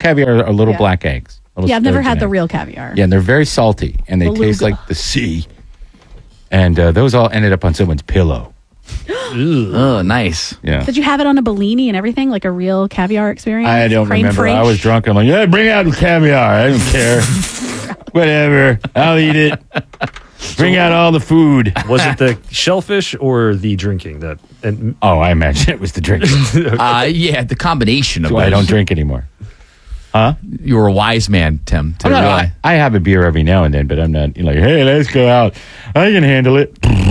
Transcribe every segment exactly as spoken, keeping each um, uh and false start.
caviar are little Yeah. black eggs. Little Yeah, I've never had sturgeon the eggs. real caviar. Yeah, and they're very salty, and they Beluga. taste like the sea. And uh, those all ended up on someone's pillow. Oh, nice. Yeah. Did you have it on a Bellini and everything, like a real caviar experience? I don't Crème remember. I fraîche? was drunk. I'm like, yeah, bring out the caviar. I don't care. Whatever. I'll eat it. Bring out all the food. Was it the shellfish or the drinking that? And Oh, I imagine it was the drink. That's Uh, yeah, the combination of why I those. don't drink anymore. Huh? You were a wise man, Tim. To I'm not- realize. I, I have a beer every now and then, but I'm not like, hey, let's go out. I can handle it.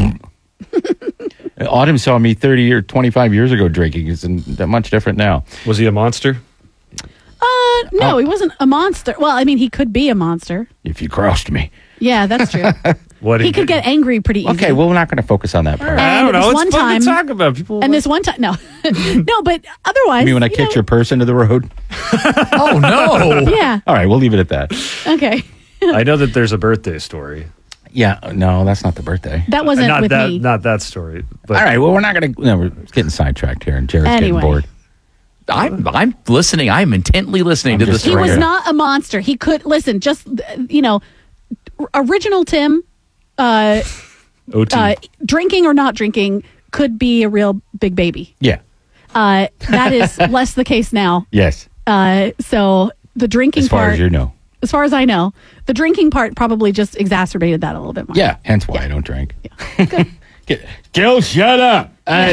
Autumn saw me thirty or twenty-five years ago drinking. It's that much different now. was he a monster? Uh, no, Oh. he wasn't a monster. Well, I mean, he could be a monster. If you crossed me. Yeah, that's true. What he could get angry pretty easy. Okay, well, we're not going to focus on that part. I don't And know. this It's one fun time- to talk about. People. And this one time, no, no, but otherwise, I mean, when I you kicked know, your purse into the road? Oh, no. yeah, All right, we'll leave it at that. okay, I know that there's a birthday story. Yeah, no, that's not the birthday. that wasn't not with that. me. Not that story. But All right, well, we're not going to. No, we're getting sidetracked here, and Jared's Anyway. getting bored. I'm, I'm listening. I'm intently listening I'm to just this. He Right. was Yeah. not a monster. He could listen. Just uh, you know, original Tim, uh, O T. uh, drinking or not drinking could be a real big baby. Yeah. Uh, that is less the case now. Yes. Uh, so the drinking As far part, as you know. as far as I know, the drinking part probably just exacerbated that a little bit more. Yeah. Hence why I don't drink. Get- Gil, shut up. I,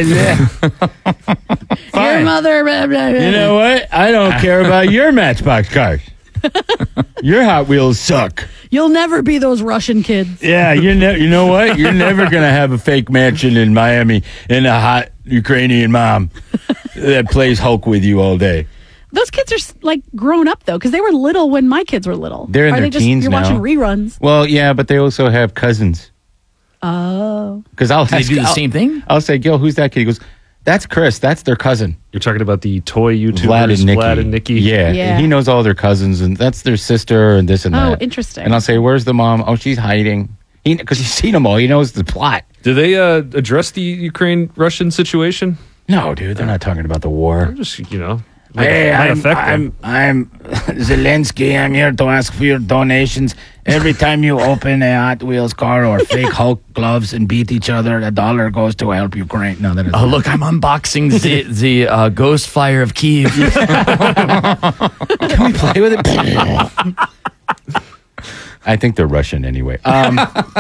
Your Fine. mother. Blah, blah, blah. You know what? I don't care about your Matchbox cars. Your Hot Wheels suck. You'll never be those Russian kids. Yeah, you ne- You know what? You're never gonna have a fake mansion in Miami and a hot Ukrainian mom that plays Hulk with you all day. Those kids are s- like grown up though, because they were little when my kids were little. They're in are their they just, teens You're now. watching reruns. Well, yeah, but they also have cousins. Oh, Because I'll They ask- do the I'll- same thing? I'll say, Gil, who's that kid? He goes, that's Chris. That's their cousin. You're talking about the toy YouTubers, Vlad and Nikki. Vlad and Nikki. Yeah, Yeah. he knows all their cousins, and that's their sister, and this and Oh, that. interesting. And I'll say, "Where's the mom?" Oh, she's hiding. He because he's seen them all. He knows the plot. Do they uh, address the Ukraine-Russian situation? No, dude, they're not talking about the war. Just you know, might, Hey, might I'm, affect them. I'm, I'm Zelensky. I'm here to ask for your donations. Every time you open a Hot Wheels car or fake Hulk gloves and beat each other, a dollar goes to help Ukraine. No, that is. Oh, look, I'm unboxing the, the uh, Ghost Fire of Kiev. Can we play with it? I think they're Russian anyway. Um,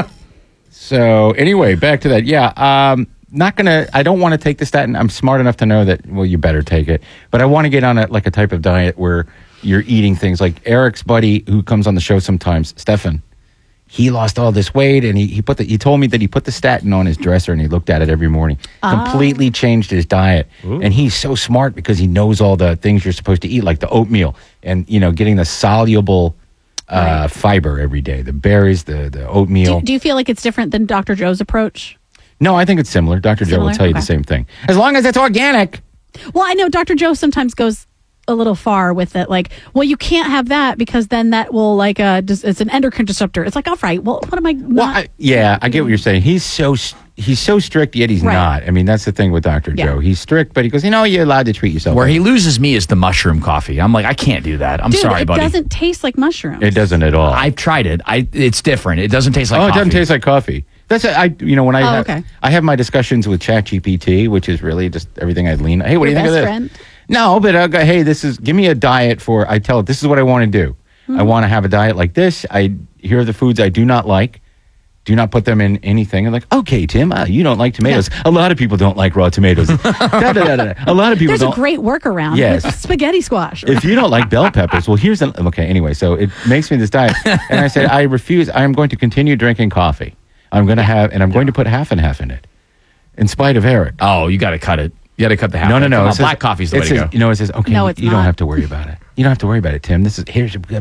so anyway, back to that. Yeah, um, not gonna. I don't want to take the statin. I'm smart enough to know that. Well, you better take it. But I want to get on a like a type of diet where you're eating things like Eric's buddy who comes on the show sometimes, Stefan. He lost all this weight, and he, he put the, he told me that he put the statin on his dresser and he looked at it every morning. Completely changed his diet, and he's so smart because he knows all the things you're supposed to eat, like the oatmeal and you know getting the soluble uh, Right. fiber every day, the berries, the the oatmeal. do, do you feel like it's different than Doctor Joe's approach? no, I think it's similar. Doctor Joe will Similar? tell you the Okay. same thing as long as it's organic. Well, I know Doctor Joe sometimes goes a little far with it. Like, well, you can't have that because then that will like uh, dis- it's an endocrine disruptor. It's like, all right, well, what am I? Not? Well, I, yeah, I get what you're saying. He's so s- he's so strict, yet he's Right. not. I mean, that's the thing with Doctor Yeah. Joe. He's strict, but he goes, you know, you're allowed to treat yourself. Where he loses me is the mushroom coffee. I'm like, I can't do that. I'm Dude, sorry, it buddy. doesn't taste like mushrooms. It doesn't at all. I've tried it. I It's different. It doesn't taste like oh, coffee. it doesn't taste like coffee. That's a, I. You know, when I Oh, have, okay. I have my discussions with ChatGPT, which is really just everything I lean. Hey, what Your do you think of best this? friend? No, but I go, hey, this is give me a diet for. I tell it this is what I want to do. Hmm. I want to have a diet like this. I here are the foods I do not like. Do not put them in anything. I'm like, okay, Tim, uh, you don't like tomatoes. A lot of people don't like raw tomatoes. da, da, da, da. A lot of people There's don't. a great workaround. Yes. with spaghetti squash. If you don't like bell peppers, well, here's an okay. Anyway, so it makes me this diet, and I said I refuse. I am going to continue drinking coffee. I'm going to have, and I'm going to put half and half in it, in spite of Eric. Oh, you got to cut it. You got to cut the half. No, no, no. Come it on, says- black coffee's the it way says, to go. You know, it says okay. No, you, it's you don't not. have to worry about it. You don't have to worry about it, Tim. This is here's your,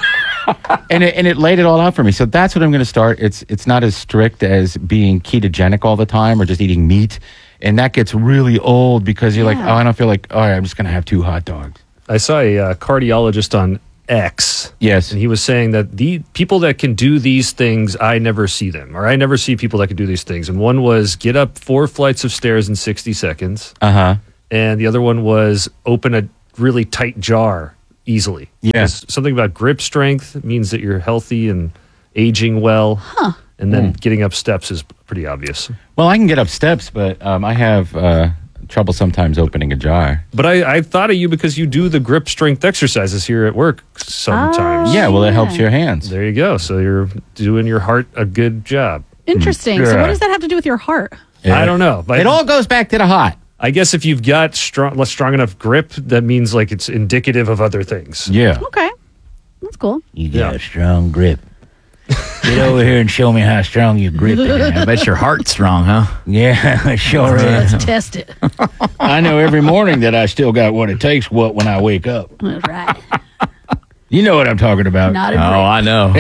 and it and it laid it all out for me. So that's what I'm going to start. It's it's not as strict as being ketogenic all the time or just eating meat, and that gets really old because you're like, Yeah. oh, I don't feel like, all right, I'm just going to have two hot dogs. I saw a uh, cardiologist on X. Yes. And he was saying that the people that can do these things, I never see them, or I never see people that can do these things. And one was get up four flights of stairs in sixty seconds. Uh huh. And the other one was open a really tight jar easily. Yeah. Because something about grip strength means that you're healthy and aging well. Huh. And then getting up steps is pretty obvious. Well, I can get up steps, but um, I have uh, trouble sometimes opening a jar. But I, I thought of you because you do the grip strength exercises here at work sometimes. Oh. Yeah, well, it yeah. helps your hands. There you go. So you're doing your heart a good job. Interesting. So Yeah. what does that have to do with your heart? I don't know. But It all goes back to the heart. I guess if you've got strong, less strong enough grip, that means like it's indicative of other things. Yeah. Okay. That's cool. You got Yeah. a strong grip. Get over here and show me how strong your grip is. I bet your heart's strong, huh? Yeah, it sure is. Let's test it. I know every morning that I still got what it takes what when I wake up. That's right. You know what I'm talking about. Not Oh, a I know.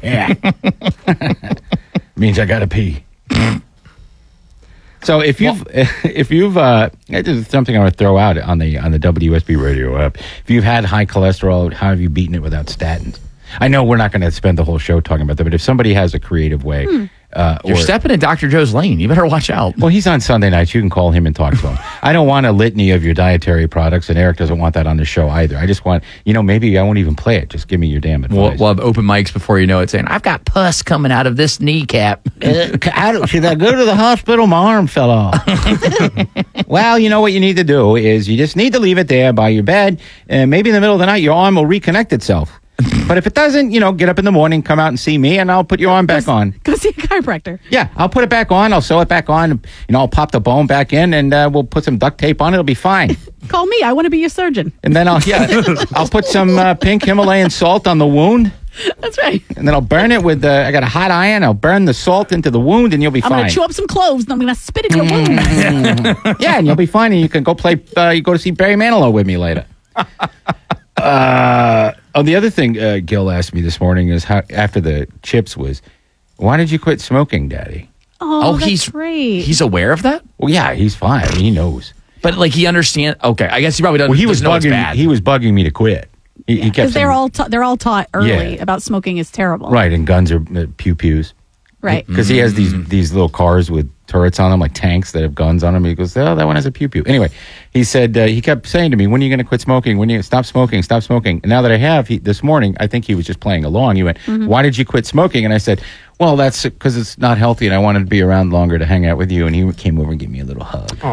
Means I got to pee. So if you've if you've uh, this is something I would throw out on the on the W S B radio app. If you've had high cholesterol, how have you beaten it without statins? I know we're not going to spend the whole show talking about that, but if somebody has a creative way, Hmm. uh, You're or, stepping in Doctor Joe's lane. You better watch out. well, he's on Sunday nights. You can call him and talk to him. I don't want a litany of your dietary products, and Eric doesn't want that on the show either. I just want, you know, maybe I won't even play it. Just give me your damn We'll, advice. we'll have open mics before you know it saying, I've got pus coming out of this kneecap. Uh, I don't- should I go to the hospital? My arm fell off. Well, you know what you need to do is you just need to leave it there by your bed, and maybe in the middle of the night your arm will reconnect itself. But if it doesn't, you know, get up in the morning, come out and see me, and I'll put your arm back on. Go see a chiropractor. Yeah, I'll put it back on. I'll sew it back on. You know, I'll pop the bone back in, and uh, we'll put some duct tape on it. It'll be fine. Call me. I want to be your surgeon. And then I'll yeah, I'll put some uh, pink Himalayan salt on the wound, That's right. and then I'll burn it with. Uh, I got a hot iron. I'll burn the salt into the wound, and you'll be I'm fine. going to chew up some cloves and I'm going to spit in your wound. Yeah, and you'll be fine, and you can go play. Uh, you go to see Barry Manilow with me later. Uh, oh, the other thing uh, Gil asked me this morning is how after the chips was, why did you quit smoking, Daddy? Oh, Oh, that's he's great. he's aware of that? Well, yeah, he's fine. I mean, he knows. But like he understands. Okay, I guess he probably doesn't. Well, he was doesn't know it's bugging. bad. He was bugging me to quit. He, he kept Because they're saying, all ta- they're all taught early Yeah. about smoking is terrible. right, and guns are uh, pew pews. Right. Because he has these these little cars with turrets on them, like tanks that have guns on them. He goes, "Oh, that one has a pew pew." Anyway, he said uh, he kept saying to me, "When are you going to quit smoking? When are you stop smoking? Stop smoking?" And now that I have, he, this morning, I think he was just playing along. He went, "Why did you quit smoking?" And I said, "Well, that's because it's not healthy, and I wanted to be around longer to hang out with you." And he came over and gave me a little hug. That's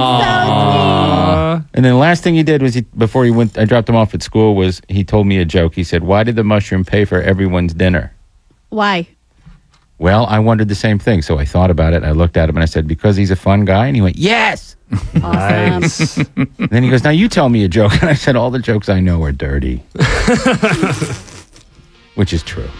so And then the last thing he did was he, before he went, I dropped him off at school. Was he told me a joke? He said, "Why did the mushroom pay for everyone's dinner?" sweet. Why? Well, I wondered the same thing, so I thought about it. I looked at him and I said, "Because he's a fun guy?" And he went, "Yes." Awesome. Nice. And then he goes, "Now you tell me a joke." And I said, "All the jokes I know are dirty," which is true.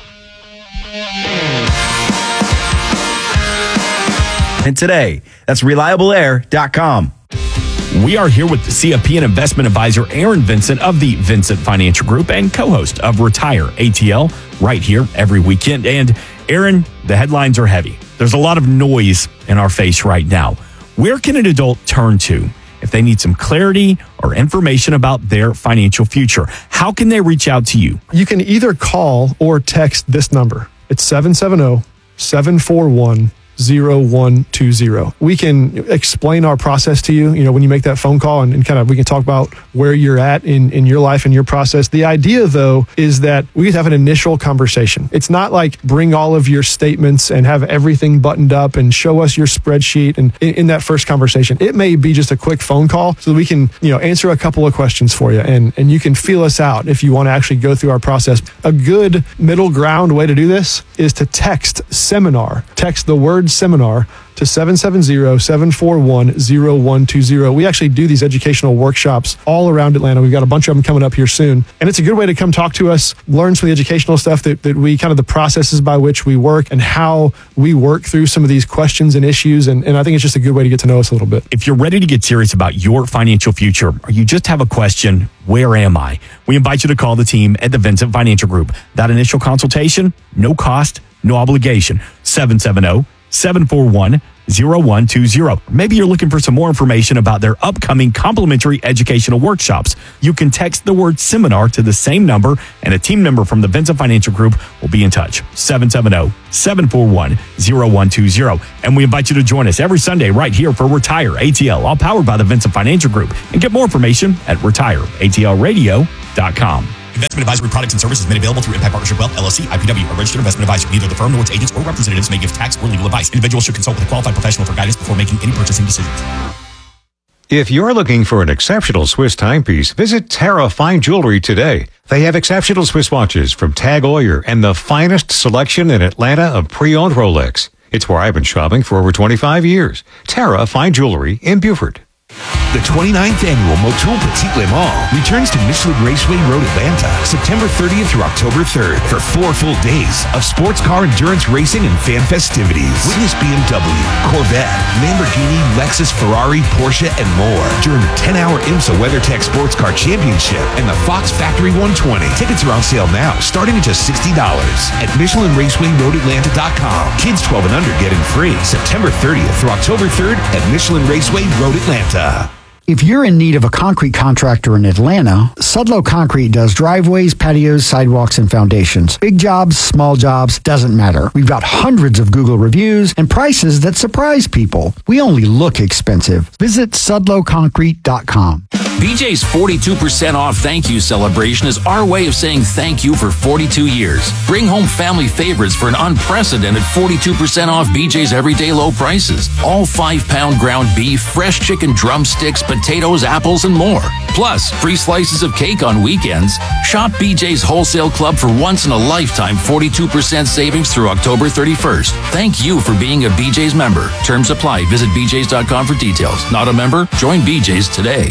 And today, that's reliable air dot com. We are here with the C F P and investment advisor Aaron Vincent of the Vincent Financial Group and co-host of Retire A T L right here every weekend. And Aaron, the headlines are heavy. There's a lot of noise in our face right now. Where can an adult turn to if they need some clarity or information about their financial future? How can they reach out to you? You can either call or text this number. It's seven seven zero, seven four one, zero one two zero. We can explain our process to you, you know, when you make that phone call and, and kind of we can talk about where you're at in, in your life and your process. The idea, though, is that we have an initial conversation. It's not like bring all of your statements and have everything buttoned up and show us your spreadsheet. And in, in that first conversation, it may be just a quick phone call so that we can, you know, answer a couple of questions for you. And, and you can feel us out if you want to actually go through our process. A good middle ground way to do this is to text seminar, text the word seminar to seven seven zero, seven four one, zero one two zero. We actually do these educational workshops all around Atlanta. We've got a bunch of them coming up here soon. And it's a good way to come talk to us, learn some of the educational stuff that, that we kind of the processes by which we work and how we work through some of these questions and issues. And, and I think it's just a good way to get to know us a little bit. If you're ready to get serious about your financial future or you just have a question, where am I? We invite you to call the team at the Vincent Financial Group. That initial consultation, no cost, no obligation. seven seven zero, seven four one, zero one two zero. Maybe you're looking for some more information about their upcoming complimentary educational workshops. You can text the word seminar to the same number, and a team member from the Vincent Financial Group will be in touch. seven seven zero, seven four one, zero one two zero. And we invite you to join us every Sunday right here for Retire A T L, all powered by the Vincent Financial Group. And get more information at retire A T L radio dot com. Investment advisory products and services made available through Impact Partnership Wealth, L L C, I P W, a registered investment advisor. Neither the firm nor its agents or representatives may give tax or legal advice. Individuals should consult with a qualified professional for guidance before making any purchasing decisions. If you're looking for an exceptional Swiss timepiece, visit Terra Fine Jewelry today. They have exceptional Swiss watches from Tag Heuer and the finest selection in Atlanta of pre-owned Rolex. It's where I've been shopping for over twenty-five years. Terra Fine Jewelry in Beaufort. The twenty-ninth Annual Motul Petit Le Mans returns to Michelin Raceway Road, Atlanta, September thirtieth through October third for four full days of sports car endurance racing and fan festivities. Witness B M W, Corvette, Lamborghini, Lexus, Ferrari, Porsche, and more during the ten-hour IMSA WeatherTech Sports Car Championship and the Fox Factory one twenty. Tickets are on sale now, starting at just sixty dollars at Michelin Raceway Road Atlanta dot com. Kids twelve and under get in free September thirtieth through October third at Michelin Raceway Road Atlanta. If you're in need of a concrete contractor in Atlanta, Sudlow Concrete does driveways, patios, sidewalks, and foundations. Big jobs, small jobs, doesn't matter. We've got hundreds of Google reviews and prices that surprise people. We only look expensive. Visit Sudlow Concrete dot com. B J's forty-two percent off thank you celebration is our way of saying thank you for forty-two years. Bring home family favorites for an unprecedented forty-two percent off B J's everyday low prices. All five-pound ground beef, fresh chicken drumsticks, potatoes, apples, and more. Plus, free slices of cake on weekends. Shop B J's Wholesale Club for once-in-a-lifetime forty-two percent savings through October thirty-first. Thank you for being a B J's member. Terms apply. Visit B J's dot com for details. Not a member? Join B J's today.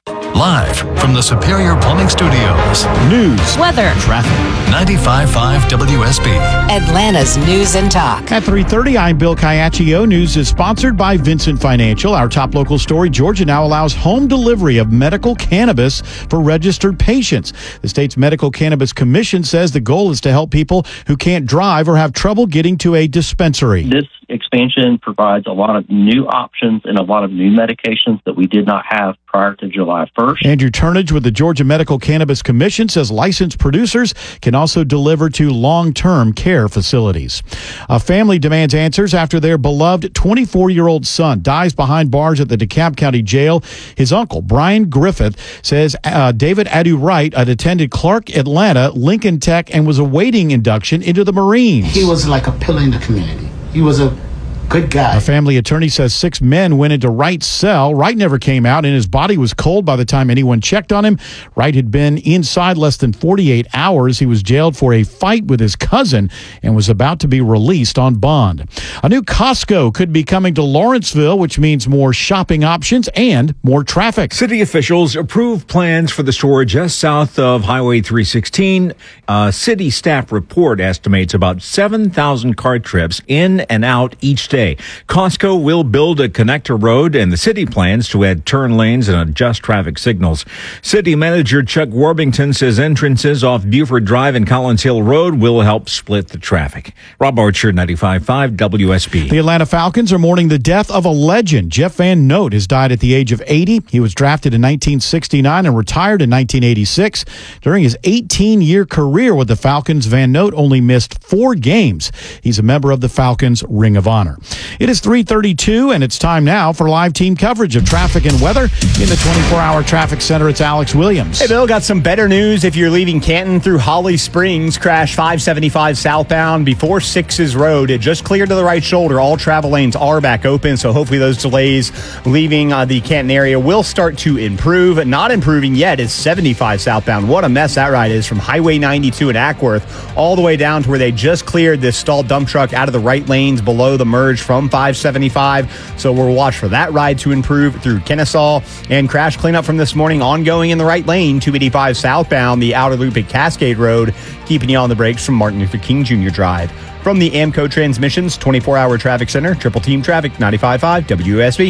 Live from the Superior Plumbing Studios. News, weather, traffic. ninety-five point five W S B. Atlanta's News and Talk. At three thirty, I'm Bill Caiaccio. News is sponsored by Vincent Financial. Our top local story, Georgia now allows home delivery of medical cannabis for registered patients. The state's Medical Cannabis Commission says the goal is to help people who can't drive or have trouble getting to a dispensary. This expansion provides a lot of new options and a lot of new medications that we did not have prior to July first. Andrew Turnage with the Georgia Medical Cannabis Commission says licensed producers can also deliver to long-term care facilities. A family demands answers after their beloved twenty-four-year-old son dies behind bars at the DeKalb County Jail. His uncle, Brian Griffith, says uh, David Adu Wright had attended Clark Atlanta, Lincoln Tech, and was awaiting induction into the Marines. He was like a pillar in the community. He was a good guy. A family attorney says six men went into Wright's cell. Wright never came out, and his body was cold by the time anyone checked on him. Wright had been inside less than forty-eight hours. He was jailed for a fight with his cousin and was about to be released on bond. A new Costco could be coming to Lawrenceville, which means more shopping options and more traffic. City officials approved plans for the store just south of Highway three sixteen. A city staff report estimates about seven thousand car trips in and out each day. Costco will build a connector road, and the city plans to add turn lanes and adjust traffic signals. City manager Chuck Warbington says entrances off Buford Drive and Collins Hill Road will help split the traffic. Rob Archer, ninety-five point five W S B. The Atlanta Falcons are mourning the death of a legend. Jeff Van Note has died at the age of eighty. He was drafted in nineteen sixty-nine and retired in nineteen eighty-six. During his eighteen-year career with the Falcons, Van Note only missed four games. He's a member of the Falcons Ring of Honor. It is three thirty-two, and it's time now for live team coverage of traffic and weather. In the twenty-four hour traffic center, it's Alex Williams. Hey, Bill, got some better news. If you're leaving Canton through Holly Springs, crash five seventy-five southbound before Sixes Road. It just cleared to the right shoulder. All travel lanes are back open, so hopefully those delays leaving uh, the Canton area will start to improve. Not improving yet is seventy-five southbound. What a mess that ride is from Highway ninety-two in Ackworth all the way down to where they just cleared this stalled dump truck out of the right lanes below the merge from five seventy-five. So we'll watch for that ride to improve through Kennesaw. And crash cleanup from this morning ongoing in the right lane, two eighty-five southbound, the outer loop at Cascade Road, keeping you on the brakes from Martin Luther King Junior Drive. From the Amco Transmissions twenty-four hour traffic center, Triple Team Traffic, ninety-five point five W S B.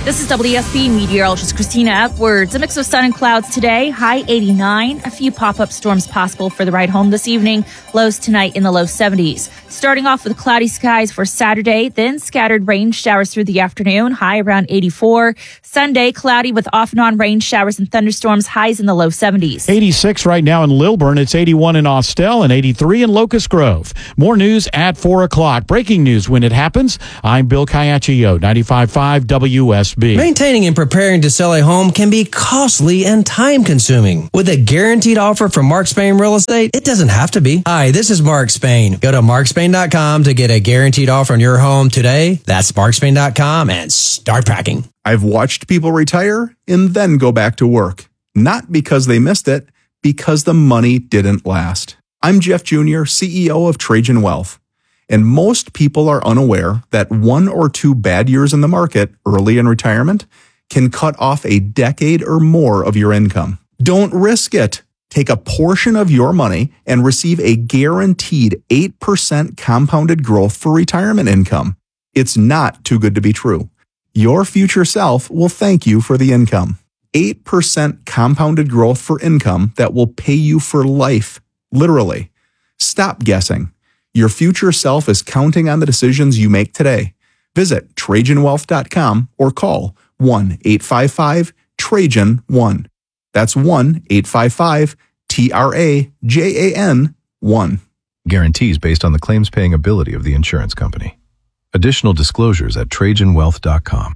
This is W S B meteorologist Christina Edwards. A mix of sun and clouds today, high eighty-nine. A few pop-up storms possible for the ride home this evening. Lows tonight in the low seventies. Starting off with cloudy skies for Saturday, then scattered rain showers through the afternoon, high around eighty-four. Sunday, cloudy with off and on rain showers and thunderstorms, highs in the low seventies. eighty-six right now in Lilburn. It's eighty-one in Austell and eighty-three in Locust Grove. More news at four o'clock. Breaking news when it happens. I'm Bill Caiaccio, ninety-five point five W S B. Maintaining and preparing to sell a home can be costly and time-consuming. With a guaranteed offer from Mark Spain Real Estate, it doesn't have to be. Hi, this is Mark Spain. Go to mark spain dot com to get a guaranteed offer on your home today. That's mark spain dot com and start packing. I've watched people retire and then go back to work. Not because they missed it, because the money didn't last. I'm Jeff Junior, C E O of Trajan Wealth. And most people are unaware that one or two bad years in the market early in retirement can cut off a decade or more of your income. Don't risk it. Take a portion of your money and receive a guaranteed eight percent compounded growth for retirement income. It's not too good to be true. Your future self will thank you for the income. eight percent compounded growth for income that will pay you for life. Literally. Stop guessing. Your future self is counting on the decisions you make today. Visit Trajan Wealth dot com or call one eight five five Trajan one. That's one eight five five T R A J A N one. Guarantees based on the claims paying ability of the insurance company. Additional disclosures at Trajan Wealth dot com.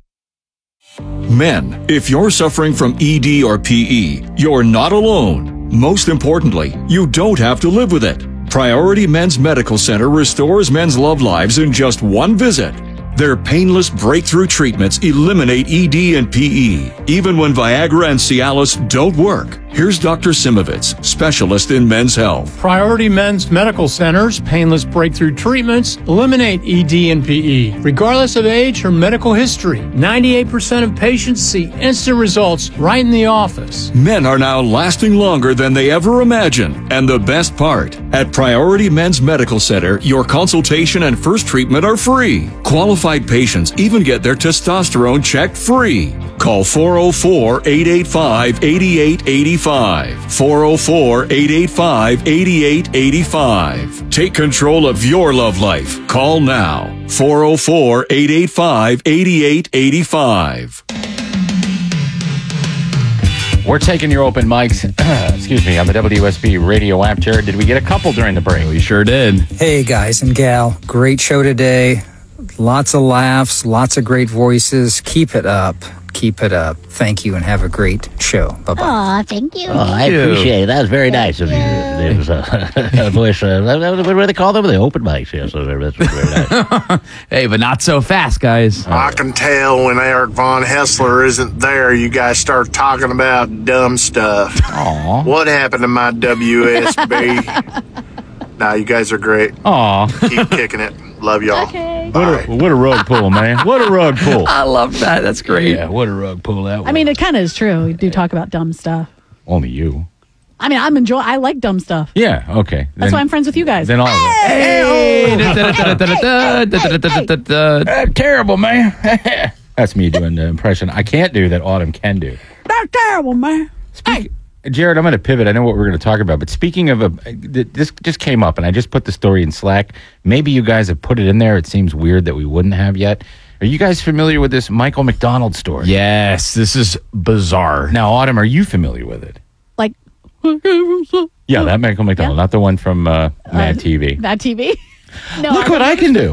Men, if you're suffering from E D or P E, you're not alone. Most importantly, you don't have to live with it. Priority Men's Medical Center restores men's love lives in just one visit. Their painless breakthrough treatments eliminate E D and P E, even when Viagra and Cialis don't work. Here's Doctor Simovitz, specialist in men's health. Priority Men's Medical Center's painless breakthrough treatments eliminate E D and P E, regardless of age or medical history. ninety-eight percent of patients see instant results right in the office. Men are now lasting longer than they ever imagined. And the best part, at Priority Men's Medical Center, your consultation and first treatment are free. Qualified patients even get their testosterone checked free. Call four oh four, eight eight five, eight eight eight five. four oh four, eight eight five, eight eight eight five. Take control of your love life. Call now. four oh four, eight eight five, eight eight eight five. We're taking your open mics, excuse me, on the W S B radio app. Jared, did we get a couple during the break? We sure did. Hey, guys and gal. Great show today. Lots of laughs, lots of great voices. Keep it up. Keep it up. Thank you and have a great show. Bye-bye. Aw, thank you. Oh, I appreciate it. That was very nice of you. It was a, a voice. Uh, what do they call them? The open mics. Yes, so that's very nice. Hey, but not so fast, guys. I can tell when Eric Von Hessler isn't there, you guys start talking about dumb stuff. Aww. What happened to my W S B? Nah, you guys are great. Aw. Keep kicking it. Love y'all. Okay. What a, what a rug pull, man. What a rug pull. I love that. That's great. Yeah, what a rug pull that was. I mean, it kind of is true. We do talk about dumb stuff. Only you. I mean, I'm enjoy. I like dumb stuff. Yeah, okay. That's Then- why I'm friends with you guys. Then all of it. Hey! That's terrible, man. That's me doing the impression I can't do that Autumn can do. That's terrible, man. Speak, Jared, I'm going to pivot. I know what we're going to talk about, but speaking of a, this just came up, and I just put the story in Slack. Maybe you guys have put it in there. It seems weird that we wouldn't have yet. Are you guys familiar with this Michael McDonald story? Yes, this is bizarre. Now, Autumn, are you familiar with it? Like, Yeah, that Michael McDonald, Yeah. not the one from uh, Mad T V. Mad T V. No, Look what I can do.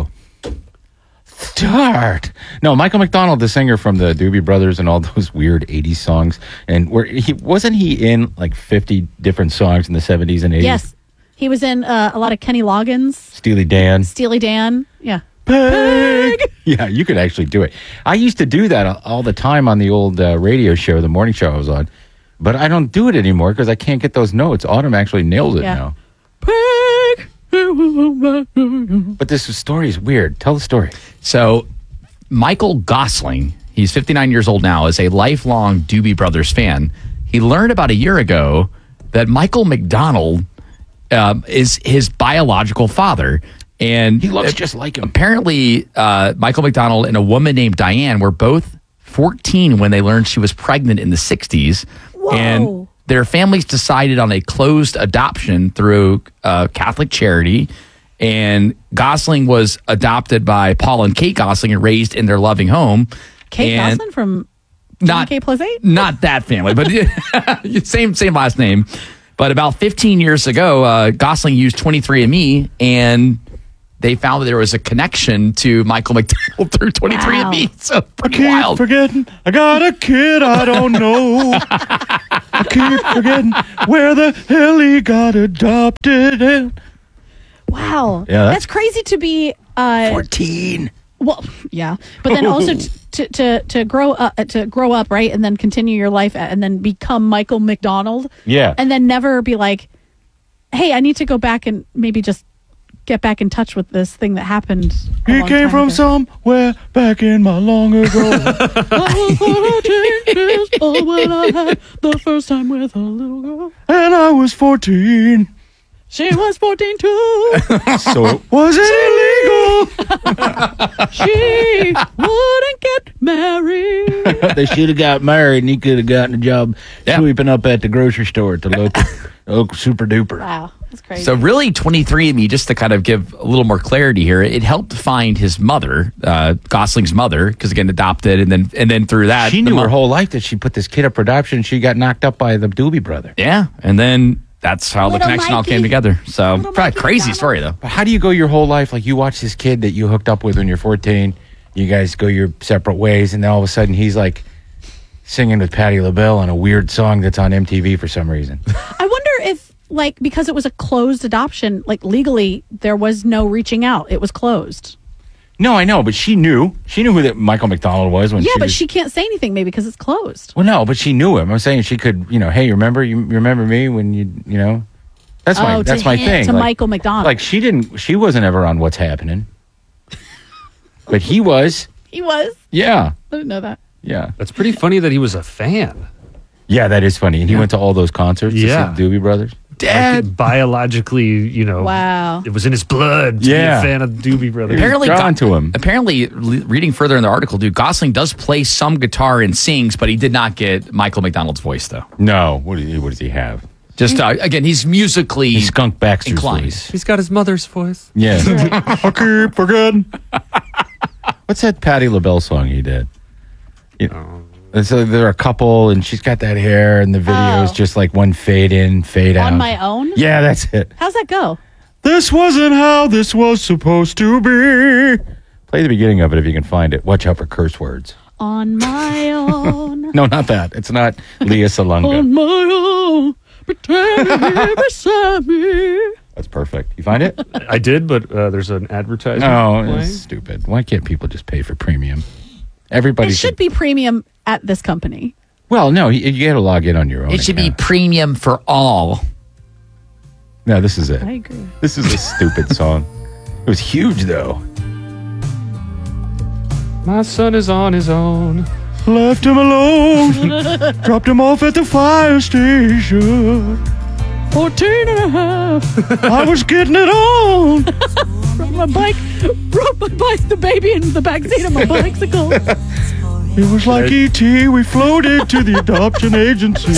Start. No, Michael McDonald, the singer from the Doobie Brothers and all those weird eighties songs. And where he wasn't he in like fifty different songs in the seventies and eighties? Yes, he was in uh, a lot of Kenny Loggins, Steely Dan. Steely Dan. Yeah. Peg. Yeah, you could actually do it. I used to do that all the time on the old uh, radio show, the morning show I was on. But I don't do it anymore because I can't get those notes. Autumn actually nails it Yeah. now. But this story is weird. Tell the story. So, Michael Gosling, he's fifty-nine years old now, is a lifelong Doobie Brothers fan. He learned about a year ago that Michael McDonald um, is his biological father. And he looks just like him. Apparently, uh, Michael McDonald and a woman named Diane were both fourteen when they learned she was pregnant in the sixties. And their families decided on a closed adoption through uh, Catholic charity. And Gosling was adopted by Paul and Kate Gosling and raised in their loving home. Kate and Gosling from not K plus eight? Not that family, but same same last name. But about fifteen years ago, uh, Gosling used twenty-three and me, and they found that there was a connection to Michael McDonald through twenty-three and me. So pretty I keep wild. forgetting I got a kid I don't know. I keep forgetting where the hell he got adopted. And Wow. Yeah, that's- that's crazy to be uh, fourteen. Well, yeah, but then also t- to to to grow up to grow up, right, and then continue your life and then become Michael McDonald. Yeah. And then never be like, hey, I need to go back and maybe just get back in touch with this thing that happened. a he long came time from ago. somewhere back in my long ago. I was gonna take this all when I had the first time with a little girl. And I was fourteen. She was fourteen too. So it was illegal. She wouldn't get married. They should have got married, and he could have gotten a job sweeping up at the grocery store at the local, local Super Duper. Wow, that's crazy. So really, twenty-three and me, just to kind of give a little more clarity here, it helped find his mother, uh, Gosling's mother, because again, adopted, and then and then through that, She the knew mo- her whole life that she put this kid up for adoption. She got knocked up by the Doobie Brother. Yeah, and then that's how the Little connection all Mikey. came together. So, probably crazy story though. But how do you go your whole life? Like you watch this kid that you hooked up with when you're fourteen. You guys go your separate ways, and then all of a sudden he's like singing with Patti LaBelle on a weird song that's on M T V for some reason. I wonder if, like, because it was a closed adoption, like legally, there was no reaching out. It was closed. No, I know, but she knew. She knew who that Michael McDonald was when yeah, she but was, she can't say anything maybe because it's closed. Well, no, but she knew him. I'm saying she could, you know, hey, remember you remember me when you, you know, that's my Oh, to that's my hint thing. to Like- Michael McDonald. Like she didn't, she wasn't ever on What's Happening, but he was. He was. Yeah, I didn't know that. yeah, That's pretty funny that he was a fan. yeah. That is funny. And he went to all those concerts. Yeah. to see the Doobie Brothers. Like, biologically, you know, Wow. it was in his blood to Yeah. be a fan of the Doobie Brothers. Apparently, drawn Go- to him. Apparently, le- reading further in the article, dude, Gosling does play some guitar and sings, but he did not get Michael McDonald's voice though. No, what, do you, what does he have? Just uh, again, he's musically He's Skunk Baxter's inclined. voice. He's got his mother's voice. Yeah. I keep forgetting. What's that Patti LaBelle song he did? You know, so they're a couple, and she's got that hair, and the video is Oh. just like one fade in, fade out. On my own? Yeah, that's it. How's that go? This wasn't how this was supposed to be. Play the beginning of it if you can find it. Watch out for curse words. On my own. No, not that. It's not Leah Salunga. On my own. Pretend you're beside me. That's perfect. You find it? I did, but uh, there's an advertisement. No, playing. it's stupid. Why can't people just pay for premium? Everybody It should be premium at this company. Well, no, you, you got to log in on your own. It should account. be premium for all. No, this is it. I agree. This is a stupid song. It was huge, though. My son is on his own. Left him alone. Dropped him off at the fire station. Fourteen and a half. I was getting it on. Rode my bike. Rode my bike, the baby in the backseat of my bicycle. It was like E T. We floated to the adoption agency.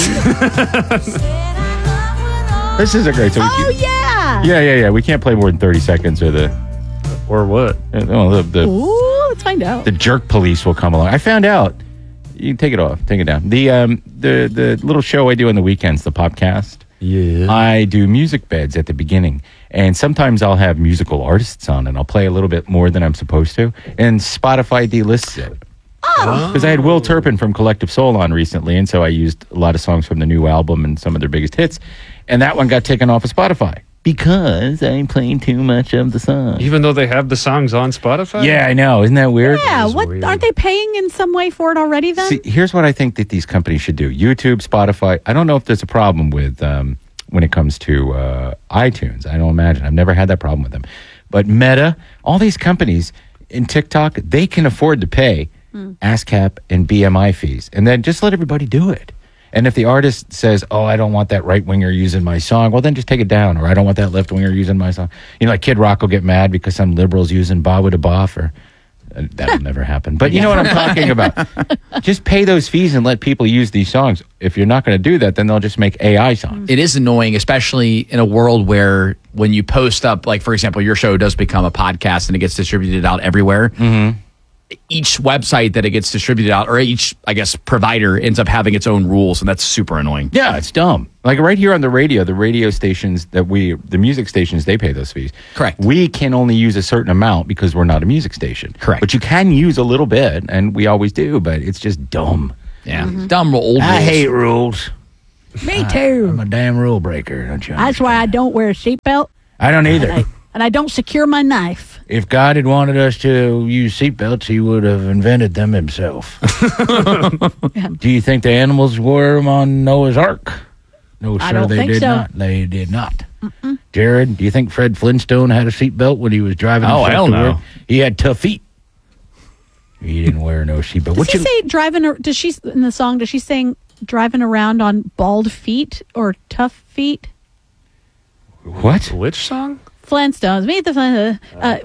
This is a great song. Oh, yeah. Yeah, yeah, yeah. We can't play more than thirty seconds or the. Or what? Uh, no, the, the, Ooh, let's find out. the jerk police will come along. I found out. You can take it off. Take it down. The um the the little show I do on the weekends, the Popcast. Yeah. I do music beds at the beginning, and sometimes I'll have musical artists on, and I'll play a little bit more than I'm supposed to, and Spotify delists it. Because I had Will Turpin from Collective Soul on recently, and so I used a lot of songs from the new album and some of their biggest hits, and that one got taken off of Spotify because I'm playing too much of the song. Even though they have the songs on Spotify? Yeah, I know. Isn't that weird? Yeah, what aren't they paying in some way for it already then? See, here's what I think that these companies should do. YouTube, Spotify. I don't know if there's a problem with um, when it comes to uh, iTunes. I don't imagine. I've never had that problem with them. But Meta, all these companies in TikTok, they can afford to pay Mm. ASCAP and B M I fees. And then just let everybody do it. And if the artist says, oh, I don't want that right winger using my song, well, then just take it down. Or I don't want that left winger using my song. You know, like Kid Rock will get mad because some liberals using Bawa da Boff or Uh, That'll never happen. But you know what I'm talking about. Just pay those fees and let people use these songs. If you're not going to do that, then they'll just make A I songs. It is annoying, especially in a world where when you post up, like, for example, your show does become a podcast and it gets distributed out everywhere. Mm-hmm. Each website that it gets distributed out, or each, I guess, provider ends up having its own rules, and that's super annoying. Yeah, it's dumb. Like right here on the radio, the radio stations that we, the music stations, they pay those fees. Correct. We can only use a certain amount because we're not a music station. Correct. But you can use a little bit, and we always do, but it's just dumb. Yeah. Mm-hmm. Dumb old I rules. hate rules. Me too. I'm a damn rule breaker, don't you? That's why I don't wear a seatbelt. I don't either. And I, and I don't secure my knife. If God had wanted us to use seatbelts, he would have invented them himself. Do you think the animals wore them on Noah's Ark? No, sir, I don't they think did so. not. They did not. Mm-mm. Jared, do you think Fred Flintstone had a seatbelt when he was driving? Oh, himself hell to no. work? He had tough feet. He didn't wear no seatbelt. Does What he you- say driving? ar- Does she in the song? Does she sing driving around on bald feet or tough feet? What? Which song? Flintstones. Meet the Flint- uh,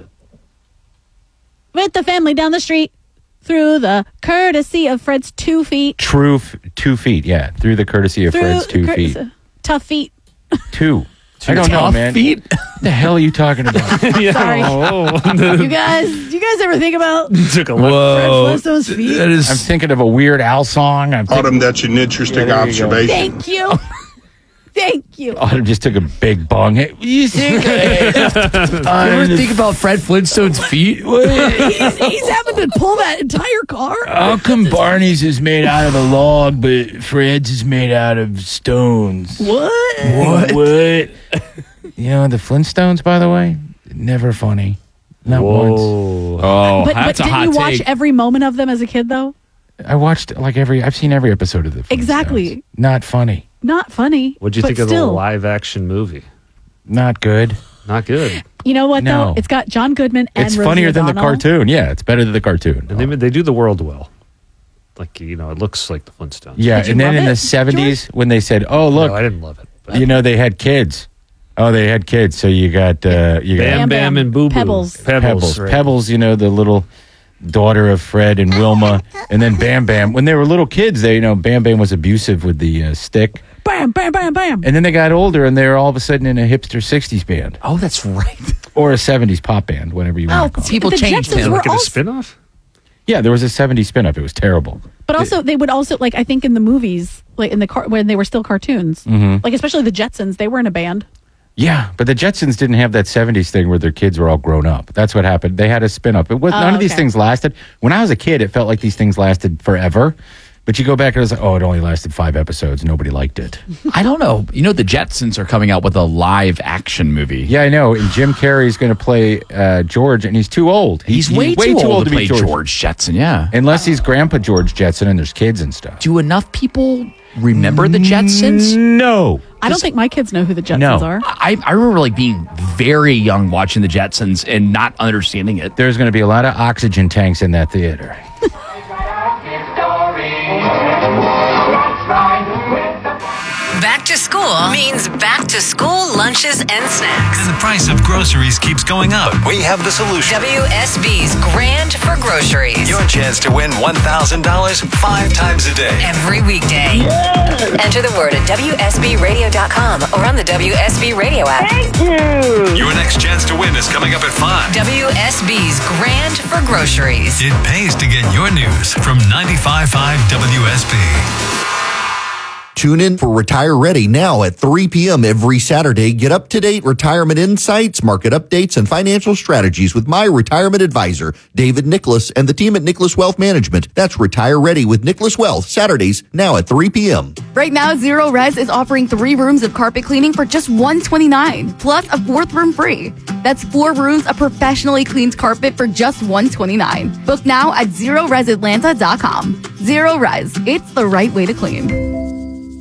with the family down the street through the courtesy of Fred's two feet. True f- two feet, yeah. Through the courtesy of Through Fred's two cur- feet. Tough feet. Two. I don't know, tough man. feet? What the hell are you talking about? Sorry. Oh. You guys, you guys ever think about Took a Whoa. Fred Flintstone's feet? That is, I'm thinking of a Weird Al song. I'm thinking, Autumn, that's an interesting Yeah, there you go. observation. Thank you. Thank you. Autumn just took a big bong. Hey, you think? You ever think about Fred Flintstone's feet? he's, he's having to pull that entire car. How come Barney's is made out of a log, but Fred's is made out of stones? What? What? What? You know, the Flintstones, by the way, never funny. Not once. Oh, but but that's a didn't hot you watch take. every moment of them as a kid, though? I watched like every, I've seen every episode of the Flintstones. Exactly. Not funny. Not funny. What'd you but think of still. the live action movie? Not good. Not good. You know what, No. though? It's got John Goodman and It's Rosie funnier than the O'Donnell. cartoon. Yeah, it's better than the cartoon. And they they do the world well. Like, you know, it looks like the Flintstones. Yeah, Did you and then love in it, the seventies, when they said, "Oh, look, No, I didn't love it. But you know, they had kids." Oh, they had kids. So you got uh, you got Bam Bam, Bam, and Boo Boo. Pebbles. Pebbles. Pebbles. right. Pebbles, you know, the little daughter of Fred and Wilma. And then Bam Bam. When they were little kids, they, you know, Bam Bam was abusive with the uh, stick. Bam, bam, bam, bam. And then they got older and they were all of a sudden in a hipster sixties band. Oh, that's right. Or a seventies pop band, whatever you Oh, want to call it. People the changed Jetsons him. were Like in a also, spin-off? Yeah, there was a seventies spin-off. It was terrible. but also they would also like I think in the movies, like in the car when they were still cartoons, Mhm. like especially the Jetsons, they were in a band. Yeah, but the Jetsons didn't have that seventies thing where their kids were all grown up. That's what happened. They had a spin-off. It was, Oh, none of these okay. things lasted. When I was a kid, it felt like these things lasted forever. But you go back and it's like, oh, it only lasted five episodes. Nobody liked it. I don't know. You know, the Jetsons are coming out with a live action movie. Yeah, I know. And Jim Carrey's going to play uh, George, and he's too old. He- He's, way, too, old, to, play George. Jetson, yeah. Unless he's Grandpa George Jetson and there's kids and stuff. Do enough people remember the Jetsons? No. I don't think my kids know who the Jetsons No. are. I, I remember like being very young watching the Jetsons and not understanding it. There's going to be a lot of oxygen tanks in that theater. Back to school means back to school lunches and snacks. And the price of groceries keeps going up. We have the solution. W S B's Grand for Groceries. Your chance to win one thousand dollars five times a day. Every weekday. Enter the word at W S B radio dot com or on the W S B Radio app. Thank you. Your next chance to win is coming up at five. W S B's Grand for Groceries. It pays to get your news from ninety-five point five W S B. Tune in for Retire Ready now at three p.m. every Saturday. Get up-to-date retirement insights, market updates, and financial strategies with my retirement advisor, David Nicholas, and the team at Nicholas Wealth Management. That's Retire Ready with Nicholas Wealth, Saturdays now at three p.m. Right now, Zero Res is offering three rooms of carpet cleaning for just one hundred twenty-nine dollars, plus a fourth room free. That's four rooms of professionally cleaned carpet for just one hundred twenty-nine dollars. Book now at zero res atlanta dot com. Zero Res, it's the right way to clean.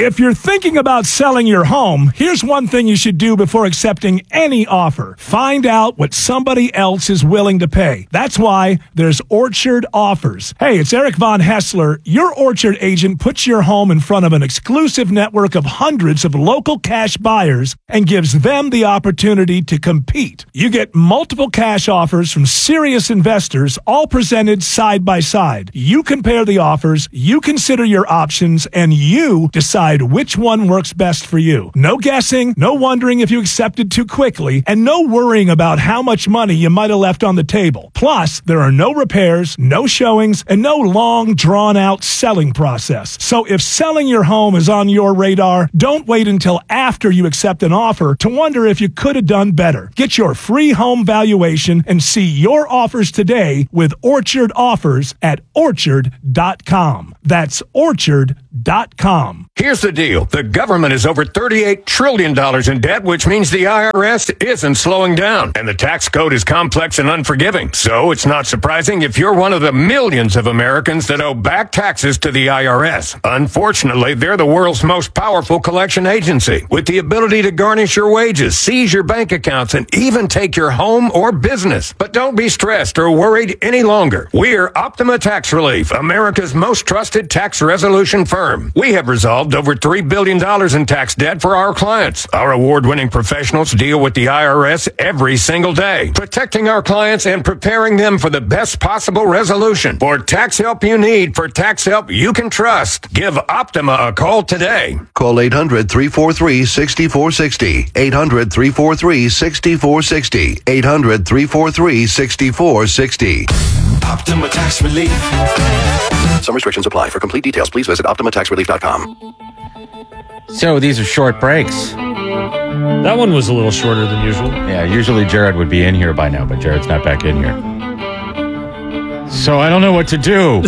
If you're thinking about selling your home, here's one thing you should do before accepting any offer. Find out what somebody else is willing to pay. That's why there's Orchard Offers. Hey, it's Eric Von Hessler. Your Orchard agent puts your home in front of an exclusive network of hundreds of local cash buyers and gives them the opportunity to compete. You get multiple cash offers from serious investors, all presented side by side. You compare the offers, you consider your options, and you decide which one works best for you. No guessing, no wondering if you accepted too quickly, and no worrying about how much money you might have left on the table. Plus, there are no repairs, no showings, and no long, drawn-out selling process. So if selling your home is on your radar, don't wait until after you accept an offer to wonder if you could have done better. Get your free home valuation and see your offers today with Orchard Offers at orchard dot com. That's orchard dot com. Here's the deal. The government is over thirty-eight trillion dollars in debt, which means the I R S isn't slowing down. And the tax code is complex and unforgiving. So it's not surprising if you're one of the millions of Americans that owe back taxes to the I R S. Unfortunately, they're the world's most powerful collection agency, with the ability to garnish your wages, seize your bank accounts, and even take your home or business. But don't be stressed or worried any longer. We're Optima Tax Relief, America's most trusted tax resolution firm. We have resolved over three billion dollars in tax debt for our clients. Our award-winning professionals deal with the I R S every single day, protecting our clients and preparing them for the best possible resolution. For tax help you need, for tax help you can trust, give Optima a call today. Call eight hundred, three four three, six four six zero. eight hundred, three four three, six four six zero. eight hundred, three four three, six four six zero. Optima Tax Relief. Some restrictions apply. For complete details, please visit optima tax relief dot com. So these are short breaks. That one was a little shorter than usual. Yeah, usually Jared would be in here by now, but Jared's not back in here. So I don't know what to do.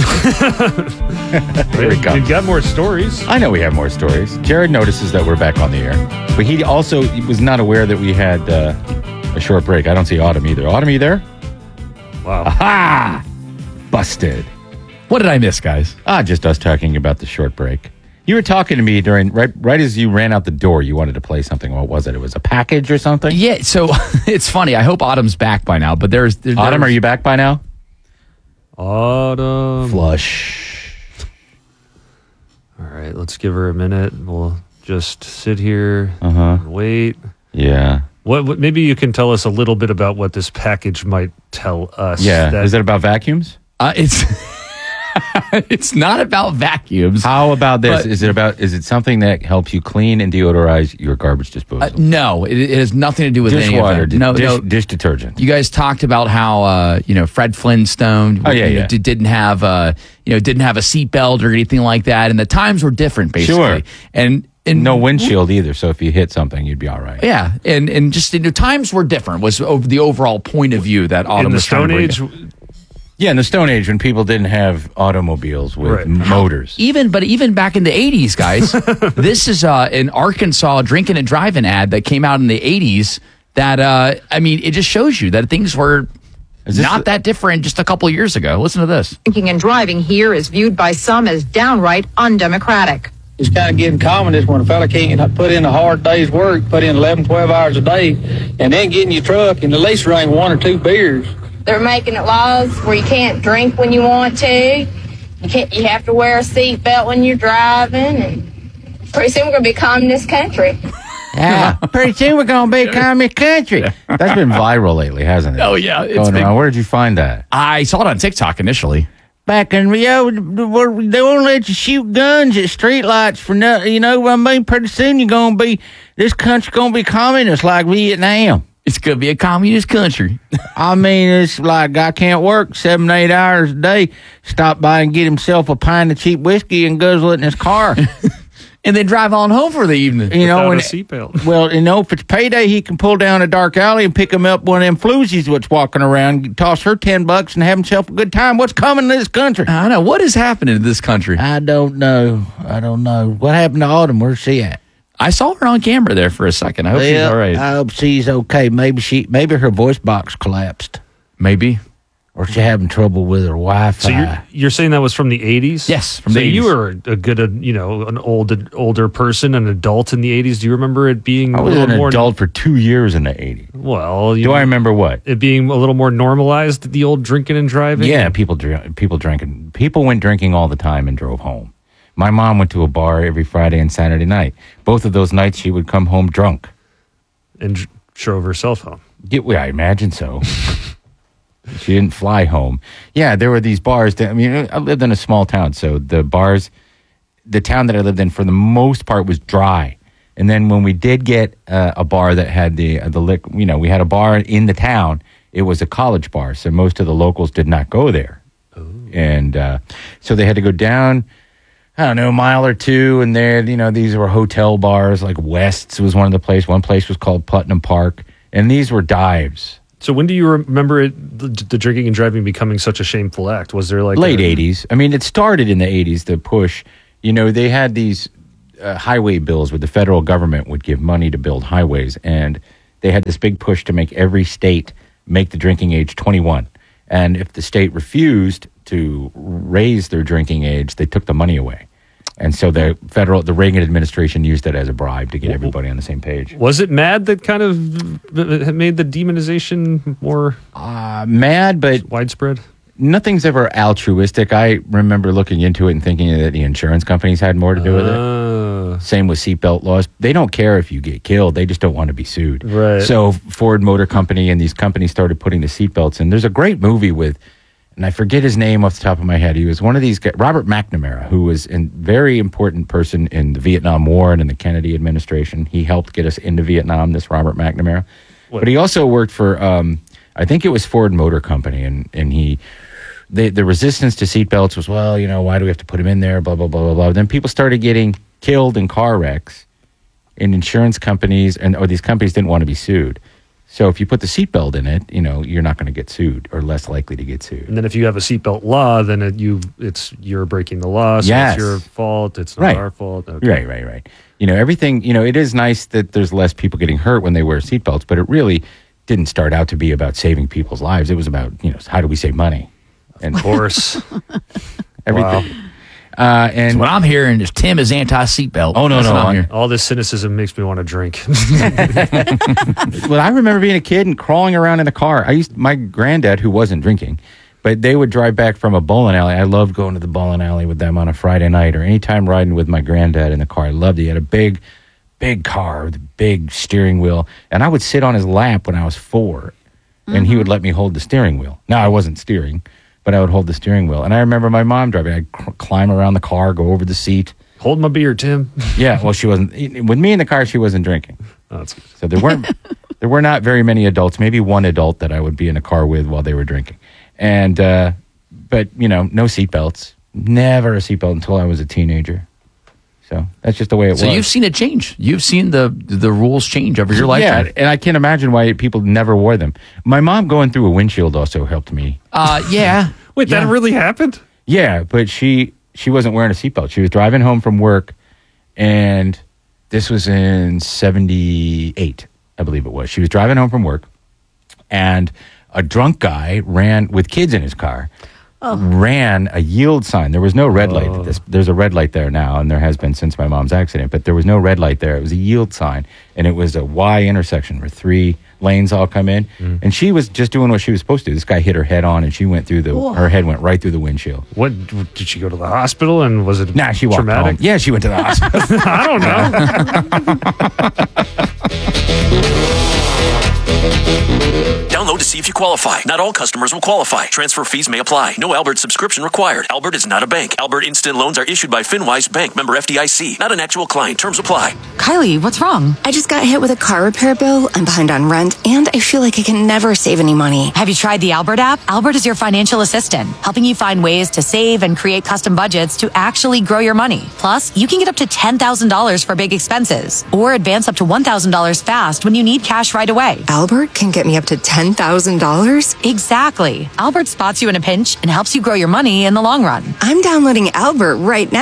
Here we go. We've got more stories. I know we have more stories. Jared notices that we're back on the air, but he also was not aware that we had uh, a short break. I don't see Autumn either. Autumn, you there? Wow. Aha! Busted. What did I miss, guys? Ah, just us talking about the short break. You were talking to me during right right as you ran out the door. You wanted to play something. What was it? It was a package or something? Yeah. So it's funny. I hope Autumn's back by now. But there's, there's Autumn. Are you back by now? Autumn. Flush. All right. Let's give her a minute. We'll just sit here uh-huh. and wait. Yeah. What, what? Maybe you can tell us a little bit about what this package might tell us. Yeah. That, Is it about vacuums? Uh, it's. It's not about vacuums. How about this? But, is it about? Is it something that helps you clean and deodorize your garbage disposal? Uh, no, it, it has nothing to do with any of Dishwater, that. No, dish, no, dish detergent. You guys talked about how uh, you know Fred Flintstone. Oh yeah, you know, yeah. Did, didn't have uh, you know didn't have a seatbelt or anything like that, and the times were different basically. Sure. And and no windshield either, so if you hit something, you'd be all right. Yeah, and and just you know, times were different. Was over the overall point of view that Autumn in the was trying Stone to bring Age. it. Yeah, in the Stone Age when people didn't have automobiles with Right. motors. Even, but even back in the eighties, guys, this is uh, an Arkansas drinking and driving ad that came out in the eighties that, uh, I mean, it just shows you that things were not a- that different just a couple years ago. Listen to this. Drinking and driving here is viewed by some as downright undemocratic. It's kind of getting common is when a fella can't put in a hard day's work, put in eleven, twelve hours a day, and then get in your truck and at least drink one or two beers. They're making it laws where you can't drink when you want to. You can't. You have to wear a seatbelt when you're driving, and pretty soon we're gonna be a communist country. Yeah, pretty soon we're going to be a communist country. That's been viral lately, hasn't it? Oh, yeah. It's Going been- around. Where did you find that? I saw it on TikTok initially. Back in Rio, they won't let you shoot guns at streetlights for nothing. You know, I mean, pretty soon you're going to be, this country's going to be communist like Vietnam. It's going to be a communist country. I mean, it's like guy can't work seven, eight hours a day, stop by and get himself a pint of cheap whiskey and guzzle it in his car. And then drive on home for the evening. You know, Without and, a seatbelt. Well, you know, if it's payday, he can pull down a dark alley and pick him up one of them floozies that's walking around, toss her ten bucks and have himself a good time. What's coming to this country? I know. What is happening in this country? I don't know. I don't know. What happened to Autumn? Where's she at? I saw her on camera there for a second. I hope she's Well, all right. I hope she's okay. Maybe she, maybe her voice box collapsed. Maybe. or she's having trouble with her Wi-Fi. So you're you're saying that was from the eighties? Yes, from so the eighties. you were a good, uh, you know, an old older person, an adult in the eighties. Do you remember it being I a was little an more adult for two years in the eighties. Well, you, do I remember what? It being a little more normalized, the old drinking and driving? Yeah, people dr- people drinking. People went drinking all the time and drove home. My mom went to a bar every Friday and Saturday night. Both of those nights, she would come home drunk. And dr- drove herself home. Yeah, well, I imagine so. She didn't fly home. Yeah, there were these bars. That, I mean, I lived in a small town, so the bars, the town that I lived in, for the most part, was dry. And then when we did get uh, a bar that had the uh, the lick, you know, we had a bar in the town. It was a college bar, so most of the locals did not go there, and uh, so they had to go down. I don't know, a mile or two, and there, you know, these were hotel bars. Like West's was one of the places. One place was called Putnam Park, and these were dives. So when do you remember it, the, the drinking and driving becoming such a shameful act? Was there like late a, eighties? I mean, it started in the eighties. The push, you know, they had these uh, highway bills where the federal government would give money to build highways, and they had this big push to make every state make the drinking age twenty-one. And if the state refused to raise their drinking age, they took the money away. And so the federal, the Reagan administration used it as a bribe to get everybody on the same page. Was it MAD that kind of made the demonization more uh, mad, but widespread? Nothing's ever altruistic. I remember looking into it and thinking that the insurance companies had more to do with it. Uh, Same with seatbelt laws. They don't care if you get killed. They just don't want to be sued. Right. So Ford Motor Company and these companies started putting the seatbelts in. There's a great movie with, and I forget his name off the top of my head. He was one of these guys, Robert McNamara, who was a very important person in the Vietnam War and in the Kennedy administration. He helped get us into Vietnam, this Robert McNamara. What? But he also worked for, um, I think it was Ford Motor Company, and, and he, they, the resistance to seatbelts was, well, you know, why do we have to put them in there, blah, blah, blah, blah, blah. Then people started getting killed in car wrecks, and insurance companies, and or these companies didn't want to be sued. So if you put the seatbelt in it, you know, you're not going to get sued or less likely to get sued. And then if you have a seatbelt law, then it, you it's you're breaking the law. So Yes. it's your fault. It's not Right. our fault. Okay. Right, right, right. You know, everything, you know, it is nice that there's less people getting hurt when they wear seatbelts, but it really didn't start out to be about saving people's lives. It was about, you know, how do we save money? And Of course. everything. Wow. Uh, and So what I'm hearing is Tim is anti-seatbelt. Oh, no, That's no, what I'm I'm- hearing. All this cynicism makes me want to drink. Well, I remember being a kid and crawling around in the car. I used my granddad, who wasn't drinking, but they would drive back from a bowling alley. I loved going to the bowling alley with them on a Friday night, or anytime riding with my granddad in the car. I loved it. He had a big, big car with a big steering wheel, and I would sit on his lap when I was four, and he would let me hold the steering wheel. Now, I wasn't steering, but I would hold the steering wheel. And I remember my mom driving. I'd cr- climb around the car, go over the seat. Hold my beer, Tim. Yeah, well, she wasn't. With me in the car, she wasn't drinking. Oh, that's good. So there weren't there were not very many adults, maybe one adult that I would be in a car with while they were drinking. And uh, but you know, no seatbelts. Never a seatbelt until I was a teenager. So that's just the way it So was. you've seen it change. You've seen the the rules change over your lifetime. Yeah, and I can't imagine why people never wore them. My mom going through a windshield also helped me. Uh, yeah. Wait, Yeah. that really happened? Yeah, but she she wasn't wearing a seatbelt. She was driving home from work, and this was in seventy-eight, I believe it was. She was driving home from work, and a drunk guy ran with kids in his car, ran a yield sign. There was no red light. At this, there's a red light there now, and there has been since my mom's accident, but there was no red light there. It was a yield sign, and it was a Y intersection where three lanes all come in, and she was just doing what she was supposed to do. This guy hit her head on, and she went through the, Whoa. her head went right through the windshield. What did she go to the hospital and was it Nah, she walked traumatic? home. Yeah, she went to the hospital. I don't know. Download to see if you qualify. Not all customers will qualify. Transfer fees may apply. No Albert subscription required. Albert is not a bank. Albert Instant Loans are issued by FinWise Bank, member F D I C. Not an actual client. Terms apply. Kylie, what's wrong? I just got hit with a car repair bill. I'm behind on rent, and I feel like I can never save any money. Have you tried the Albert app? Albert is your financial assistant, helping you find ways to save and create custom budgets to actually grow your money. Plus, you can get up to ten thousand dollars for big expenses, or advance up to one thousand dollars fast when you need cash right away. Albert can get me up to ten thousand dollars? Exactly. Albert spots you in a pinch and helps you grow your money in the long run. I'm downloading Albert right now.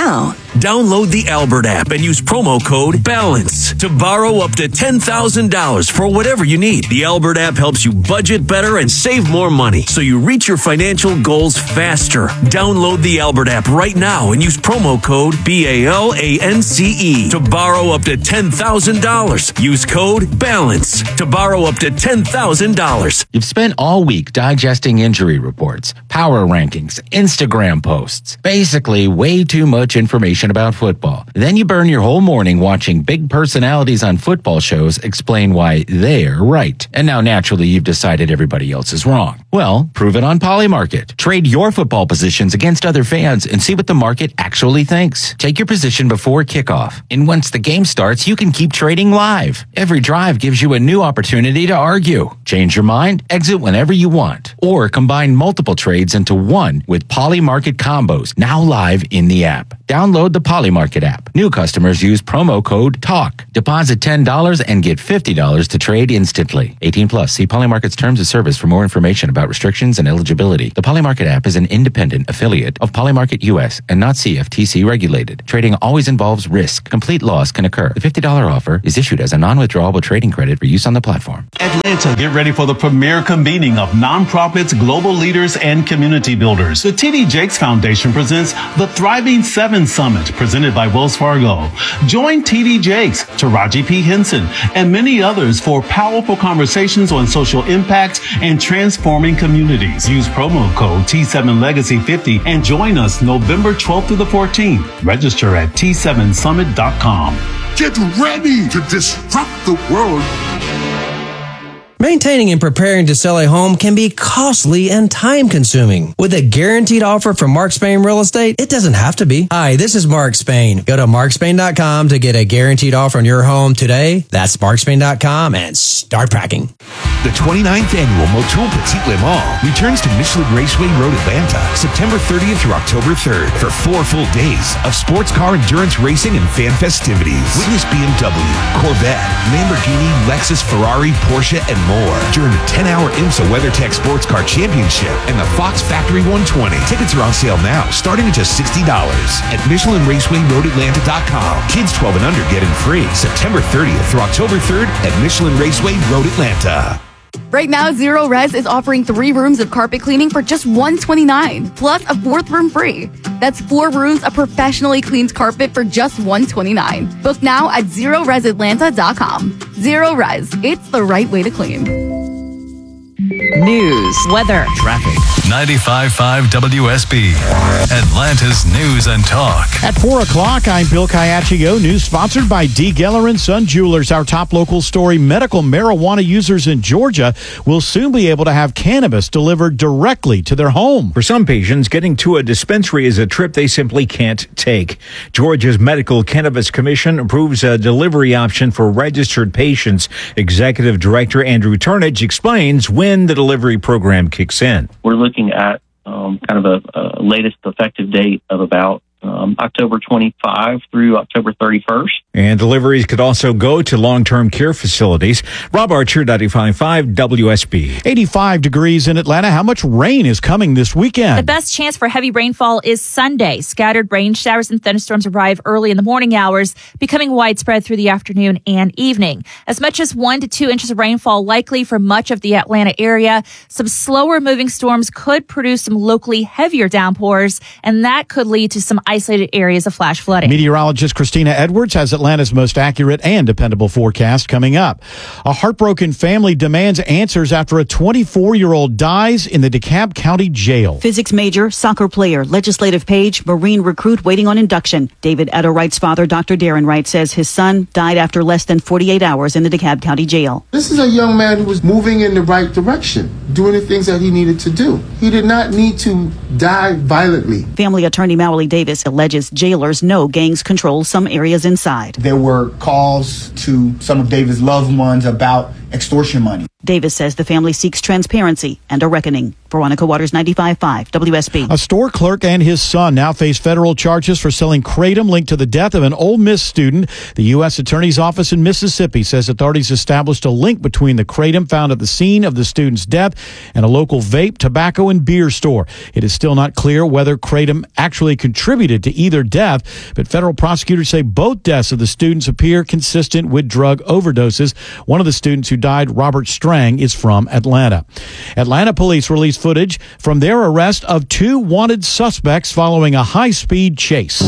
Download the Albert app and use promo code BALANCE to borrow up to ten thousand dollars for whatever you need. The Albert app helps you budget better and save more money so you reach your financial goals faster. Download the Albert app right now and use promo code B A L A N C E to borrow up to ten thousand dollars. Use code BALANCE to borrow up to ten thousand dollars. You've spent all week digesting injury reports, power rankings, Instagram posts, basically way too much information about football. Then you burn your whole morning watching big personalities on football shows explain why they're right. And now naturally you've decided everybody else is wrong. Well, prove it on Polymarket. Trade your football positions against other fans and see what the market actually thinks. Take your position before kickoff. And once the game starts, you can keep trading live. Every drive gives you a new opportunity to argue. Change your mind, exit whenever you want, or combine multiple trades into one with Polymarket combos, now live in the app. Download the Polymarket app. New customers use promo code TALK. Deposit ten dollars and get fifty dollars to trade instantly. eighteen plus. See Polymarket's terms of service for more information about restrictions and eligibility. The Polymarket app is an independent affiliate of Polymarket U S and not C F T C regulated. Trading always involves risk. Complete loss can occur. The fifty dollars offer is issued as a non-withdrawable trading credit for use on the platform. Atlanta, get ready for the premier convening of nonprofits, global leaders, and community builders. The T D Jakes Foundation presents the Thriving Seven Summit, presented by Wells Fargo. Join T D Jakes, Taraji P. Henson, and many others for powerful conversations on social impacts and transforming communities. Use promo code T seven Legacy fifty and join us November twelfth through the fourteenth. Register at T seven summit dot com. Get ready to disrupt the world. Maintaining and preparing to sell a home can be costly and time-consuming. With a guaranteed offer from Mark Spain Real Estate, it doesn't have to be. Hi, this is Mark Spain. Go to mark spain dot com to get a guaranteed offer on your home today. That's mark spain dot com and start packing. The twenty-ninth Annual Motul Petit Le Mans returns to Michelin Raceway Road, Atlanta, September thirtieth through October third for four full days of sports car endurance racing and fan festivities. Witness B M W, Corvette, Lamborghini, Lexus, Ferrari, Porsche, and more during the ten-hour IMSA WeatherTech Sports Car Championship and the Fox Factory one twenty. Tickets are on sale now, starting at just sixty dollars at Michelin Raceway Road Atlanta dot com. Kids twelve and under get in free September thirtieth through October third at Michelin Raceway Road Atlanta. Right now, Zero Res is offering three rooms of carpet cleaning for just one hundred twenty-nine dollars, plus a fourth room free. That's four rooms of professionally cleaned carpet for just one hundred twenty-nine dollars. Book now at zero res atlanta dot com. Zero Res, it's the right way to clean. News, weather, traffic. ninety-five point five W S B, Atlanta's news and talk. At four o'clock, I'm Bill Caiaccio. News sponsored by D. Geller and Son Jewelers. Our top local story, medical marijuana users in Georgia will soon be able to have cannabis delivered directly to their home. For some patients, getting to a dispensary is a trip they simply can't take. Georgia's Medical Cannabis Commission approves a delivery option for registered patients. Executive Director Andrew Turnage explains when the delivery program kicks in. We're looking at um, kind of a, a latest effective date of about um, October twenty-fifth through October thirty-first. And deliveries could also go to long-term care facilities. Rob Archer, ninety-five point five W S B. eighty-five degrees in Atlanta. How much rain is coming this weekend? The best chance for heavy rainfall is Sunday. Scattered rain showers and thunderstorms arrive early in the morning hours, becoming widespread through the afternoon and evening. As much as one to two inches of rainfall likely for much of the Atlanta area. Some slower moving storms could produce some locally heavier downpours, and that could lead to some isolated areas of flash flooding. Meteorologist Christina Edwards has Atlanta's most accurate and dependable forecast coming up. A heartbroken family demands answers after a twenty-four-year-old dies in the DeKalb County Jail. Physics major, soccer player, legislative page, Marine recruit waiting on induction. David Etta Wright's father, Doctor Darren Wright, says his son died after less than forty-eight hours in the DeKalb County Jail. This is a young man who was moving in the right direction, doing the things that he needed to do. He did not need to die violently. Family attorney Mowley Davis alleges jailers know gangs control some areas inside. There were calls to some of David's loved ones about extortion money. Davis says the family seeks transparency and a reckoning. Veronica Waters, ninety-five point five W S B. A store clerk and his son now face federal charges for selling kratom linked to the death of an Ole Miss student. The U S Attorney's Office in Mississippi says authorities established a link between the kratom found at the scene of the student's death and a local vape, tobacco, and beer store. It is still not clear whether kratom actually contributed to either death, but federal prosecutors say both deaths of the students appear consistent with drug overdoses. One of the students who died, Robert Strang, is from Atlanta. Atlanta police released footage from their arrest of two wanted suspects following a high-speed chase.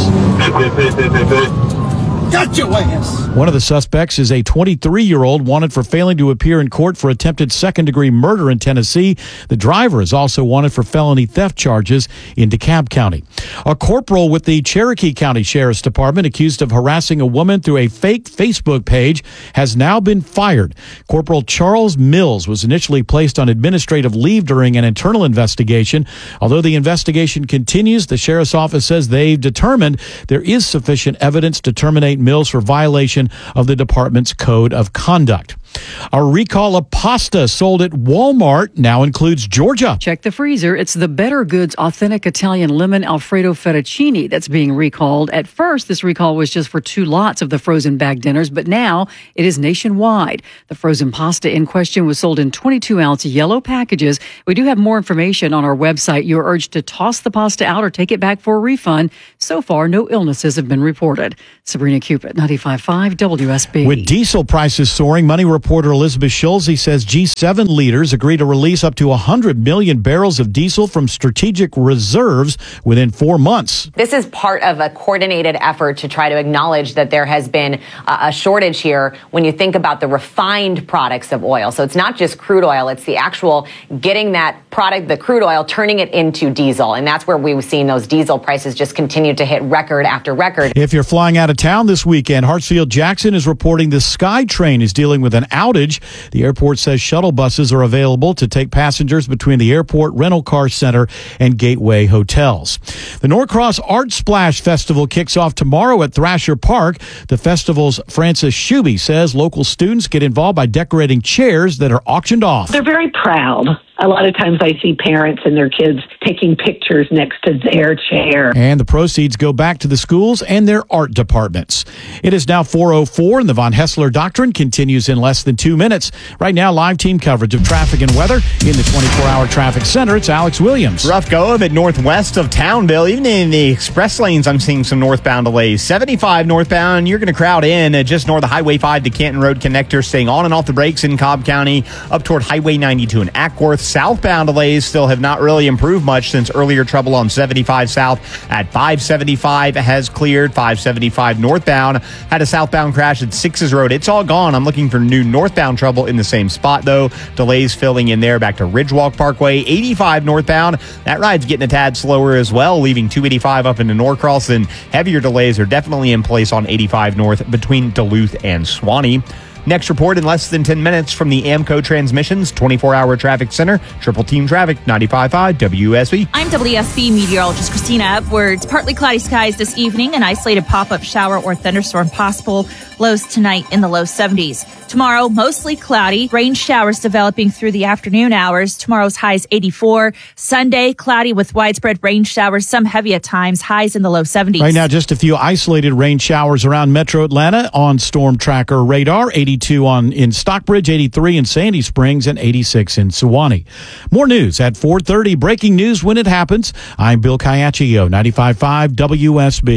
Got your ass. One of the suspects is a twenty-three-year-old wanted for failing to appear in court for attempted second-degree murder in Tennessee. The driver is also wanted for felony theft charges in DeKalb County. A corporal with the Cherokee County Sheriff's Department accused of harassing a woman through a fake Facebook page has now been fired. Corporal Charles Mills was initially placed on administrative leave during an internal investigation. Although the investigation continues, the sheriff's office says they've determined there is sufficient evidence to terminate Mills for violation of the department's code of conduct. A recall of pasta sold at Walmart now includes Georgia. Check the freezer. It's the Better Goods Authentic Italian Lemon Alfredo Fettuccine that's being recalled. At first, this recall was just for two lots of the frozen bag dinners, but now it is nationwide. The frozen pasta in question was sold in twenty-two ounce yellow packages. We do have more information on our website. You're urged to toss the pasta out or take it back for a refund. So far, no illnesses have been reported. Sabrina Cupid, ninety-five point five W S B. With diesel prices soaring, Money reporter Elizabeth Schulze says G seven leaders agree to release up to one hundred million barrels of diesel from strategic reserves within four months. This is part of a coordinated effort to try to acknowledge that there has been a shortage here when you think about the refined products of oil. So it's not just crude oil, it's the actual getting that product, the crude oil, turning it into diesel. And that's where we've seen those diesel prices just continue to hit record after record. If you're flying out of town this weekend, Hartsfield-Jackson is reporting the SkyTrain is dealing with an outage. The airport says shuttle buses are available to take passengers between the airport, rental car center, and Gateway hotels. The Norcross Art Splash Festival kicks off tomorrow at Thrasher Park. The festival's Francis Shuby says local students get involved by decorating chairs that are auctioned off. They're very proud. A lot of times I see parents and their kids taking pictures next to their chair. And the proceeds go back to the schools and their art departments. It is now four oh four, and the Von Hessler Doctrine continues in less than two minutes. Right now, live team coverage of traffic and weather in the twenty-four hour traffic center. It's Alex Williams. Rough go of it northwest of Townville. Even in the express lanes, I'm seeing some northbound delays. seventy-five northbound, you're going to crowd in uh, just north of Highway five to Canton Road connector, staying on and off the brakes in Cobb County, up toward Highway ninety-two in Ackworth. Southbound delays still have not really improved much since earlier trouble on seventy-five south at five seventy-five has cleared. five seventy-five northbound had a southbound crash at Sixes Road. It's all gone. I'm looking for new northbound trouble in the same spot, though. Delays filling in there back to Ridgewalk Parkway. eighty-five northbound, that ride's getting a tad slower as well, leaving two eighty-five up into Norcross, and heavier delays are definitely in place on eighty-five north between Duluth and Swanee. Next report in less than ten minutes from the AMCO Transmissions twenty-four hour Traffic Center. Triple Team Traffic, ninety-five point five W S B. I'm W S B meteorologist Christina Edwards. Partly cloudy skies this evening. An isolated pop-up shower or thunderstorm possible. Lows tonight in the low seventies. Tomorrow, mostly cloudy. Rain showers developing through the afternoon hours. Tomorrow's highs eighty-four. Sunday, cloudy with widespread rain showers, some heavy at times. Highs in the low seventies. Right now, just a few isolated rain showers around Metro Atlanta on Storm Tracker radar. eighty-two on in Stockbridge, eighty-three in Sandy Springs, and eighty-six in Sewanee. More news at four thirty. Breaking news when it happens. I'm Bill Caiaccio, ninety-five point five W S B.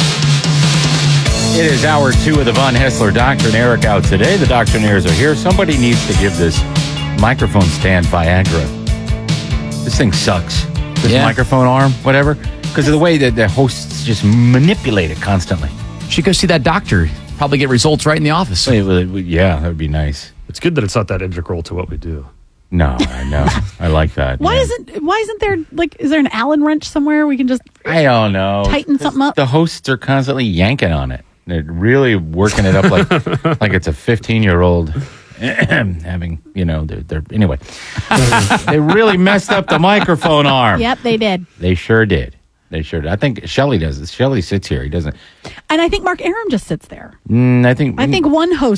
It is hour two of the Von Hessler Doctrine. Eric out today. The Doctrinaires are here. Somebody needs to give this microphone stand Viagra. This thing sucks. This Yeah. microphone arm, whatever. Because of the way that the hosts just manipulate it constantly. Should go see that doctor. Probably get results right in the office. Yeah, that would be nice. It's good that it's not that integral to what we do. No, I know. I like that. Why yeah. isn't why isn't there like is there an Allen wrench somewhere we can just I don't know. tighten something up? The hosts are constantly yanking on it. They're really working it up like like it's a fifteen-year-old having, you know, they're, they're anyway. They really messed up the microphone arm. Yep, they did. They sure did. They sure did. I think Shelley does this. Shelley sits here. He doesn't. And I think Mark Aram just sits there. Mm, I think. I think one host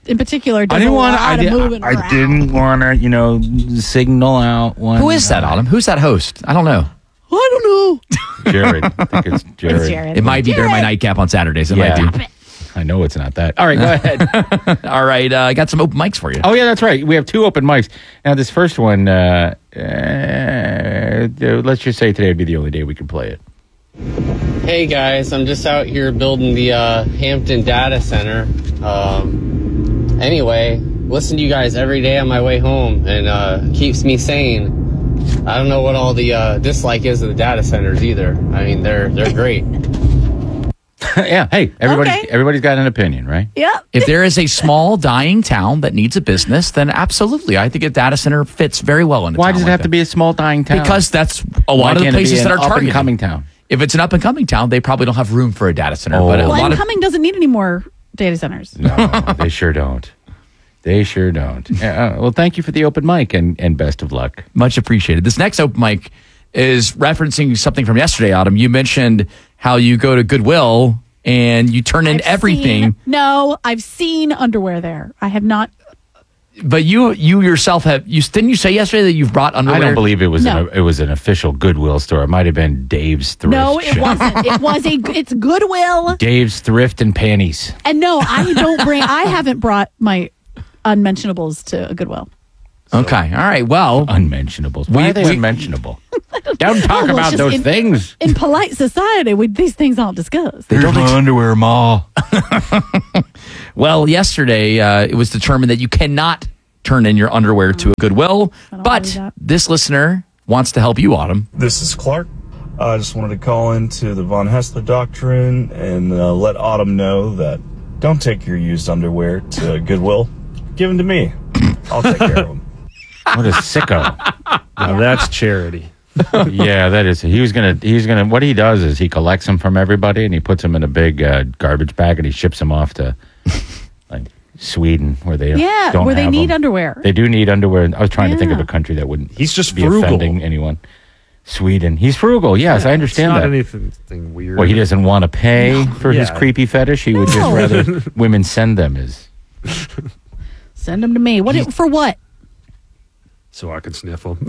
in particular does I didn't a want. lot I, of did, moving I around. didn't want to, you know, signal out one. Who is that, Autumn? Who's that host? I don't know. I don't know. Jared. I think it's Jared. It's Jared. It might be during my nightcap on Saturdays. It might be. I know it's not that. All right, go ahead. All right, uh, I got some open mics for you. Oh, yeah, that's right. We have two open mics. Now, this first one, uh, uh, let's just say today would be the only day we can play it. Hey guys, I'm just out here building the uh, Hampton Data Center. Um, anyway, listen to you guys every day on my way home, and uh, keeps me sane. I don't know what all the uh, dislike is of the data centers either. I mean, they're they're great. Yeah, hey, everybody, Okay. everybody's got an opinion, right? Yep. If there is a small dying town that needs a business, then absolutely, I think a data center fits very well in a Why town does it like have that. to be a small dying town? Because that's a Why lot of the can't it be places an that are up and targeted. coming town? If it's an up and coming town, they probably don't have room for a data center. Oh. But a Well, lot of incoming doesn't need any more data centers. No, they sure don't. They sure don't. Yeah, uh, well, thank you for the open mic, and, and best of luck. much appreciated. This next open mic is referencing something from yesterday, Autumn. You mentioned how you go to Goodwill and you turn in I've everything, seen- no, I've seen underwear there. I have not. but you you yourself have you didn't you say yesterday that you've brought underwear? I don't believe it was No. an, it was an official Goodwill store. It might have been Dave's Thrift. No, it shop. wasn't. It was a. It's Goodwill, Dave's Thrift and Panties. and no, I don't bring. I haven't brought my unmentionables to a Goodwill. Okay, all right. Well, unmentionables. Why We- are they we- unmentionable? Don't talk Oh, well, about it's just those in- things. In polite society, we, these things aren't discussed. They don't ex- underwear, Ma. Well, yesterday uh, it was determined that you cannot turn in your underwear to a Goodwill, but this listener wants to help you, Autumn. This is Clark. I just wanted to call into the Von Hessler Doctrine and uh, let Autumn know that don't take your used underwear to Goodwill. Give them to me. I'll take care of them. What a sicko. Now that's charity. Yeah, that is. He was gonna. He's gonna. What he does is he collects them from everybody and he puts them in a big uh, garbage bag and he ships them off to like Sweden, where they Yeah, don't where they have need them. underwear. They do need underwear. I was trying to think of Yeah. a country that wouldn't. He's just be frugal. offending anyone. Sweden. He's frugal. Yes, I understand it's not that. anything weird. Well, he doesn't want to pay for his Yeah. creepy fetish. He would just No. rather women send them his. Send them to me. What for? What? So I can sniff them.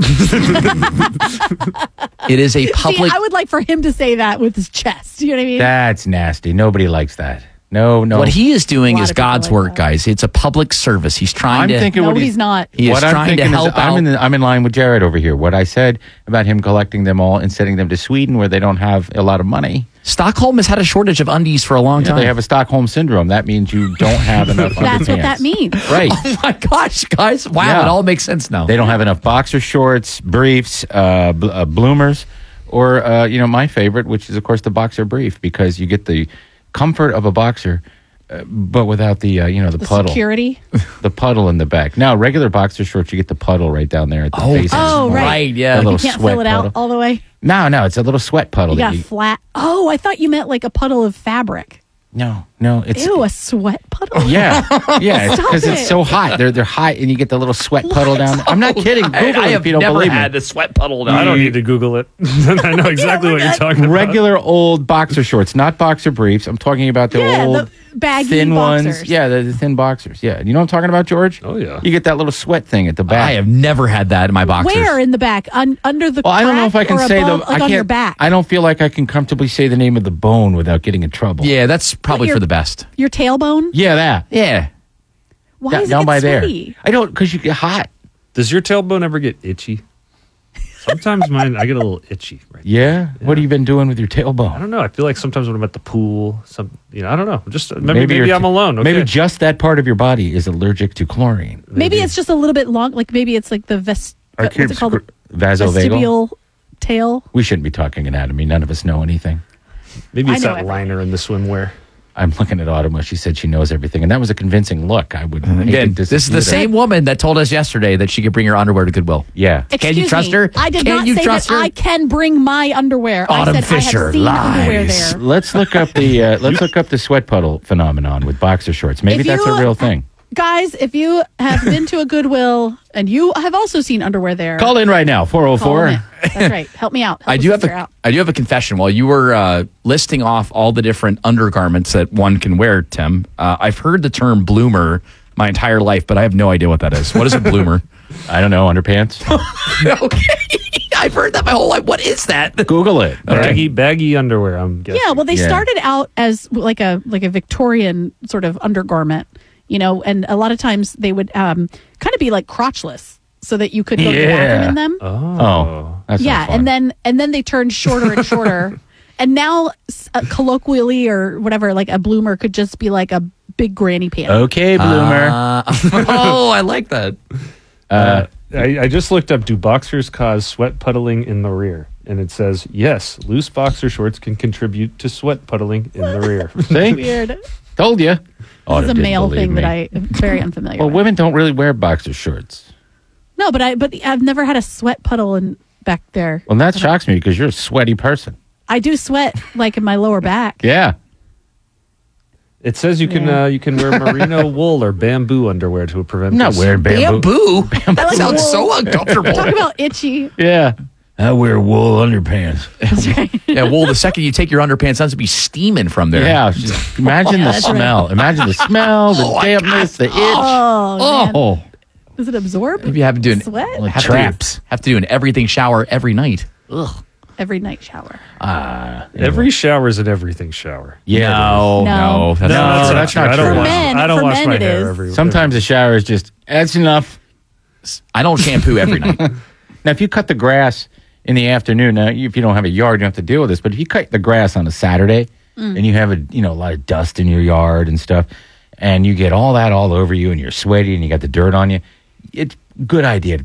It is a public. See, I would like for him to say that with his chest. You know what I mean? That's nasty. Nobody likes that. No, no. What he is doing A lot is of people God's like work, guys. It's a public service. He's trying I'm to. thinking no, what he's not. He is what I'm trying to thinking is help I'm out. in, the, I'm in line with Jared over here. What I said about him collecting them all and sending them to Sweden where they don't have a lot of money. Stockholm has had a shortage of undies for a long Yeah, time. they have a Stockholm syndrome. That means you don't have enough That's what that underpants. means. Right. Oh my gosh, guys! Wow, Yeah. it all makes sense now. They don't have enough boxer shorts, briefs, uh, bl- uh, bloomers, or, uh, you know, my favorite, which is, of course, the boxer brief, because you get the comfort of a boxer, uh, but without the, uh, you know, the, The puddle. security. The puddle in the back. Now, regular boxer shorts, you get the puddle right down there at the Oh, base. of the Oh, small- right. yeah. A You little can't sweat fill it out puddle. all the way. No, no, it's a little sweat puddle. You that got you- flat. Oh, I thought you meant like a puddle of fabric. no, no, it's Ew, a sweat puddle. yeah, yeah, Stop because it's it. so hot. They're they're hot, and you get the little sweat puddle down there. I'm not kidding. Google I, it I if have you don't never believe had me. a sweat puddle. I don't need to Google it. I know exactly what you're talking about. Regular old boxer shorts, not boxer briefs. I'm talking about the Yeah, old the baggy thin boxers. ones. Yeah, the, the thin boxers. Yeah, you know what I'm talking about, George? Oh, yeah. You get that little sweat thing at the back. I have never had that in my boxers. Where in the back? Un- under the Well, I don't know if I crack can or say above, the. like I on can't. your back. I don't feel like I can comfortably say the name of the bone without getting in trouble. Yeah, that's probably your- for the best. Your tailbone? Yeah, that. Yeah. Why Da- does it down get by sweaty? there. I don't because you get hot. Does your tailbone ever get itchy? Sometimes mine, I get a little itchy. Right. Yeah? What have you been doing with your I tailbone? don't know. I feel like sometimes when I'm at the pool, some you know, I don't know. Just maybe maybe, your I'm t- alone. Okay. Maybe just that part of your body is allergic to chlorine. Maybe it's just a little bit long. Like maybe it's like the vest. I What's can't it called? scr- vasovagal? Vestibular tail. We shouldn't be talking anatomy. None of us know anything. maybe it's I know that everything. liner in the swimwear. I'm looking at Autumn. She said she knows everything, and that was a convincing look. I would hate Again, to this is the dispute it. same woman that told us yesterday that she could bring her underwear to Goodwill. Yeah. Can you Excuse trust me, her? I did Can not you say trust that her? I can bring my underwear. Autumn I said Fisher I have seen underwear lies. there. Let's look up the uh, let's look up the sweat puddle phenomenon with boxer shorts. Maybe If that's you- a real thing. Guys, if you have been to a Goodwill and you have also seen underwear there, Call in right now, four oh call four. in. That's right. Help me out. Help I a do have sister a out. I do have a confession. While you were uh, listing off all the different undergarments that one can wear, Tim, uh, I've heard the term bloomer my entire life, but I have no idea what that is. What is a bloomer? I don't know. Underpants. Okay, I've heard that my whole life. What is that? Google it. Baggy, baggy underwear. I'm guessing. Yeah, well, they Yeah. started out as like a like a Victorian sort of undergarment, you know, and a lot of times they would um, kind of be like crotchless, so that you could go to the bathroom Yeah. in them. Oh, that's not yeah, fun. and then and then they turned shorter and shorter, and now s- uh, colloquially or whatever, like a bloomer could just be like a big granny pant. Okay, bloomer. Uh, oh, I like that. Uh, I, I just looked up, do boxers cause sweat puddling in the rear? And it says, yes, loose boxer shorts can contribute to sweat puddling in the rear. See? Weird. Told you. This is a male thing that I am very unfamiliar Well, with. women don't really wear boxer shorts. No, but I but I've never had a sweat puddle in back there. Well, that shocks me because you're a sweaty person. I do sweat like in my lower back. Yeah. It says you can Yeah. uh, you can wear merino wool or bamboo underwear to prevent. I'm not this. wearing bamboo. Bamboo? That sounds so uncomfortable. Talk about itchy. Yeah. I wear wool underpants. Yeah, well, the second you take your underpants, sounds to be steaming from there. Yeah. Just imagine Yeah, the that's right. smell. Imagine the smell, the Oh, my dampness, the itch. Oh, man. Oh. Does it absorb Maybe you have to do an sweat? have to do- Traps. have to do an everything shower every night. Ugh. Every night shower. Uh, Every shower is an everything shower. Yeah. No, No. no, that's No, not true. that's not I don't true. wash. men- I don't for wash men my it hair is. every. Sometimes the shower is just, that's enough. I don't shampoo every night. Now, if you cut the grass in the afternoon, now if you don't have a yard, you don't have to deal with this. But if you cut the grass on a Saturday Mm. and you have a you know a lot of dust in your yard and stuff, and you get all that all over you, and you're sweaty and you got the dirt on you, it's a good idea to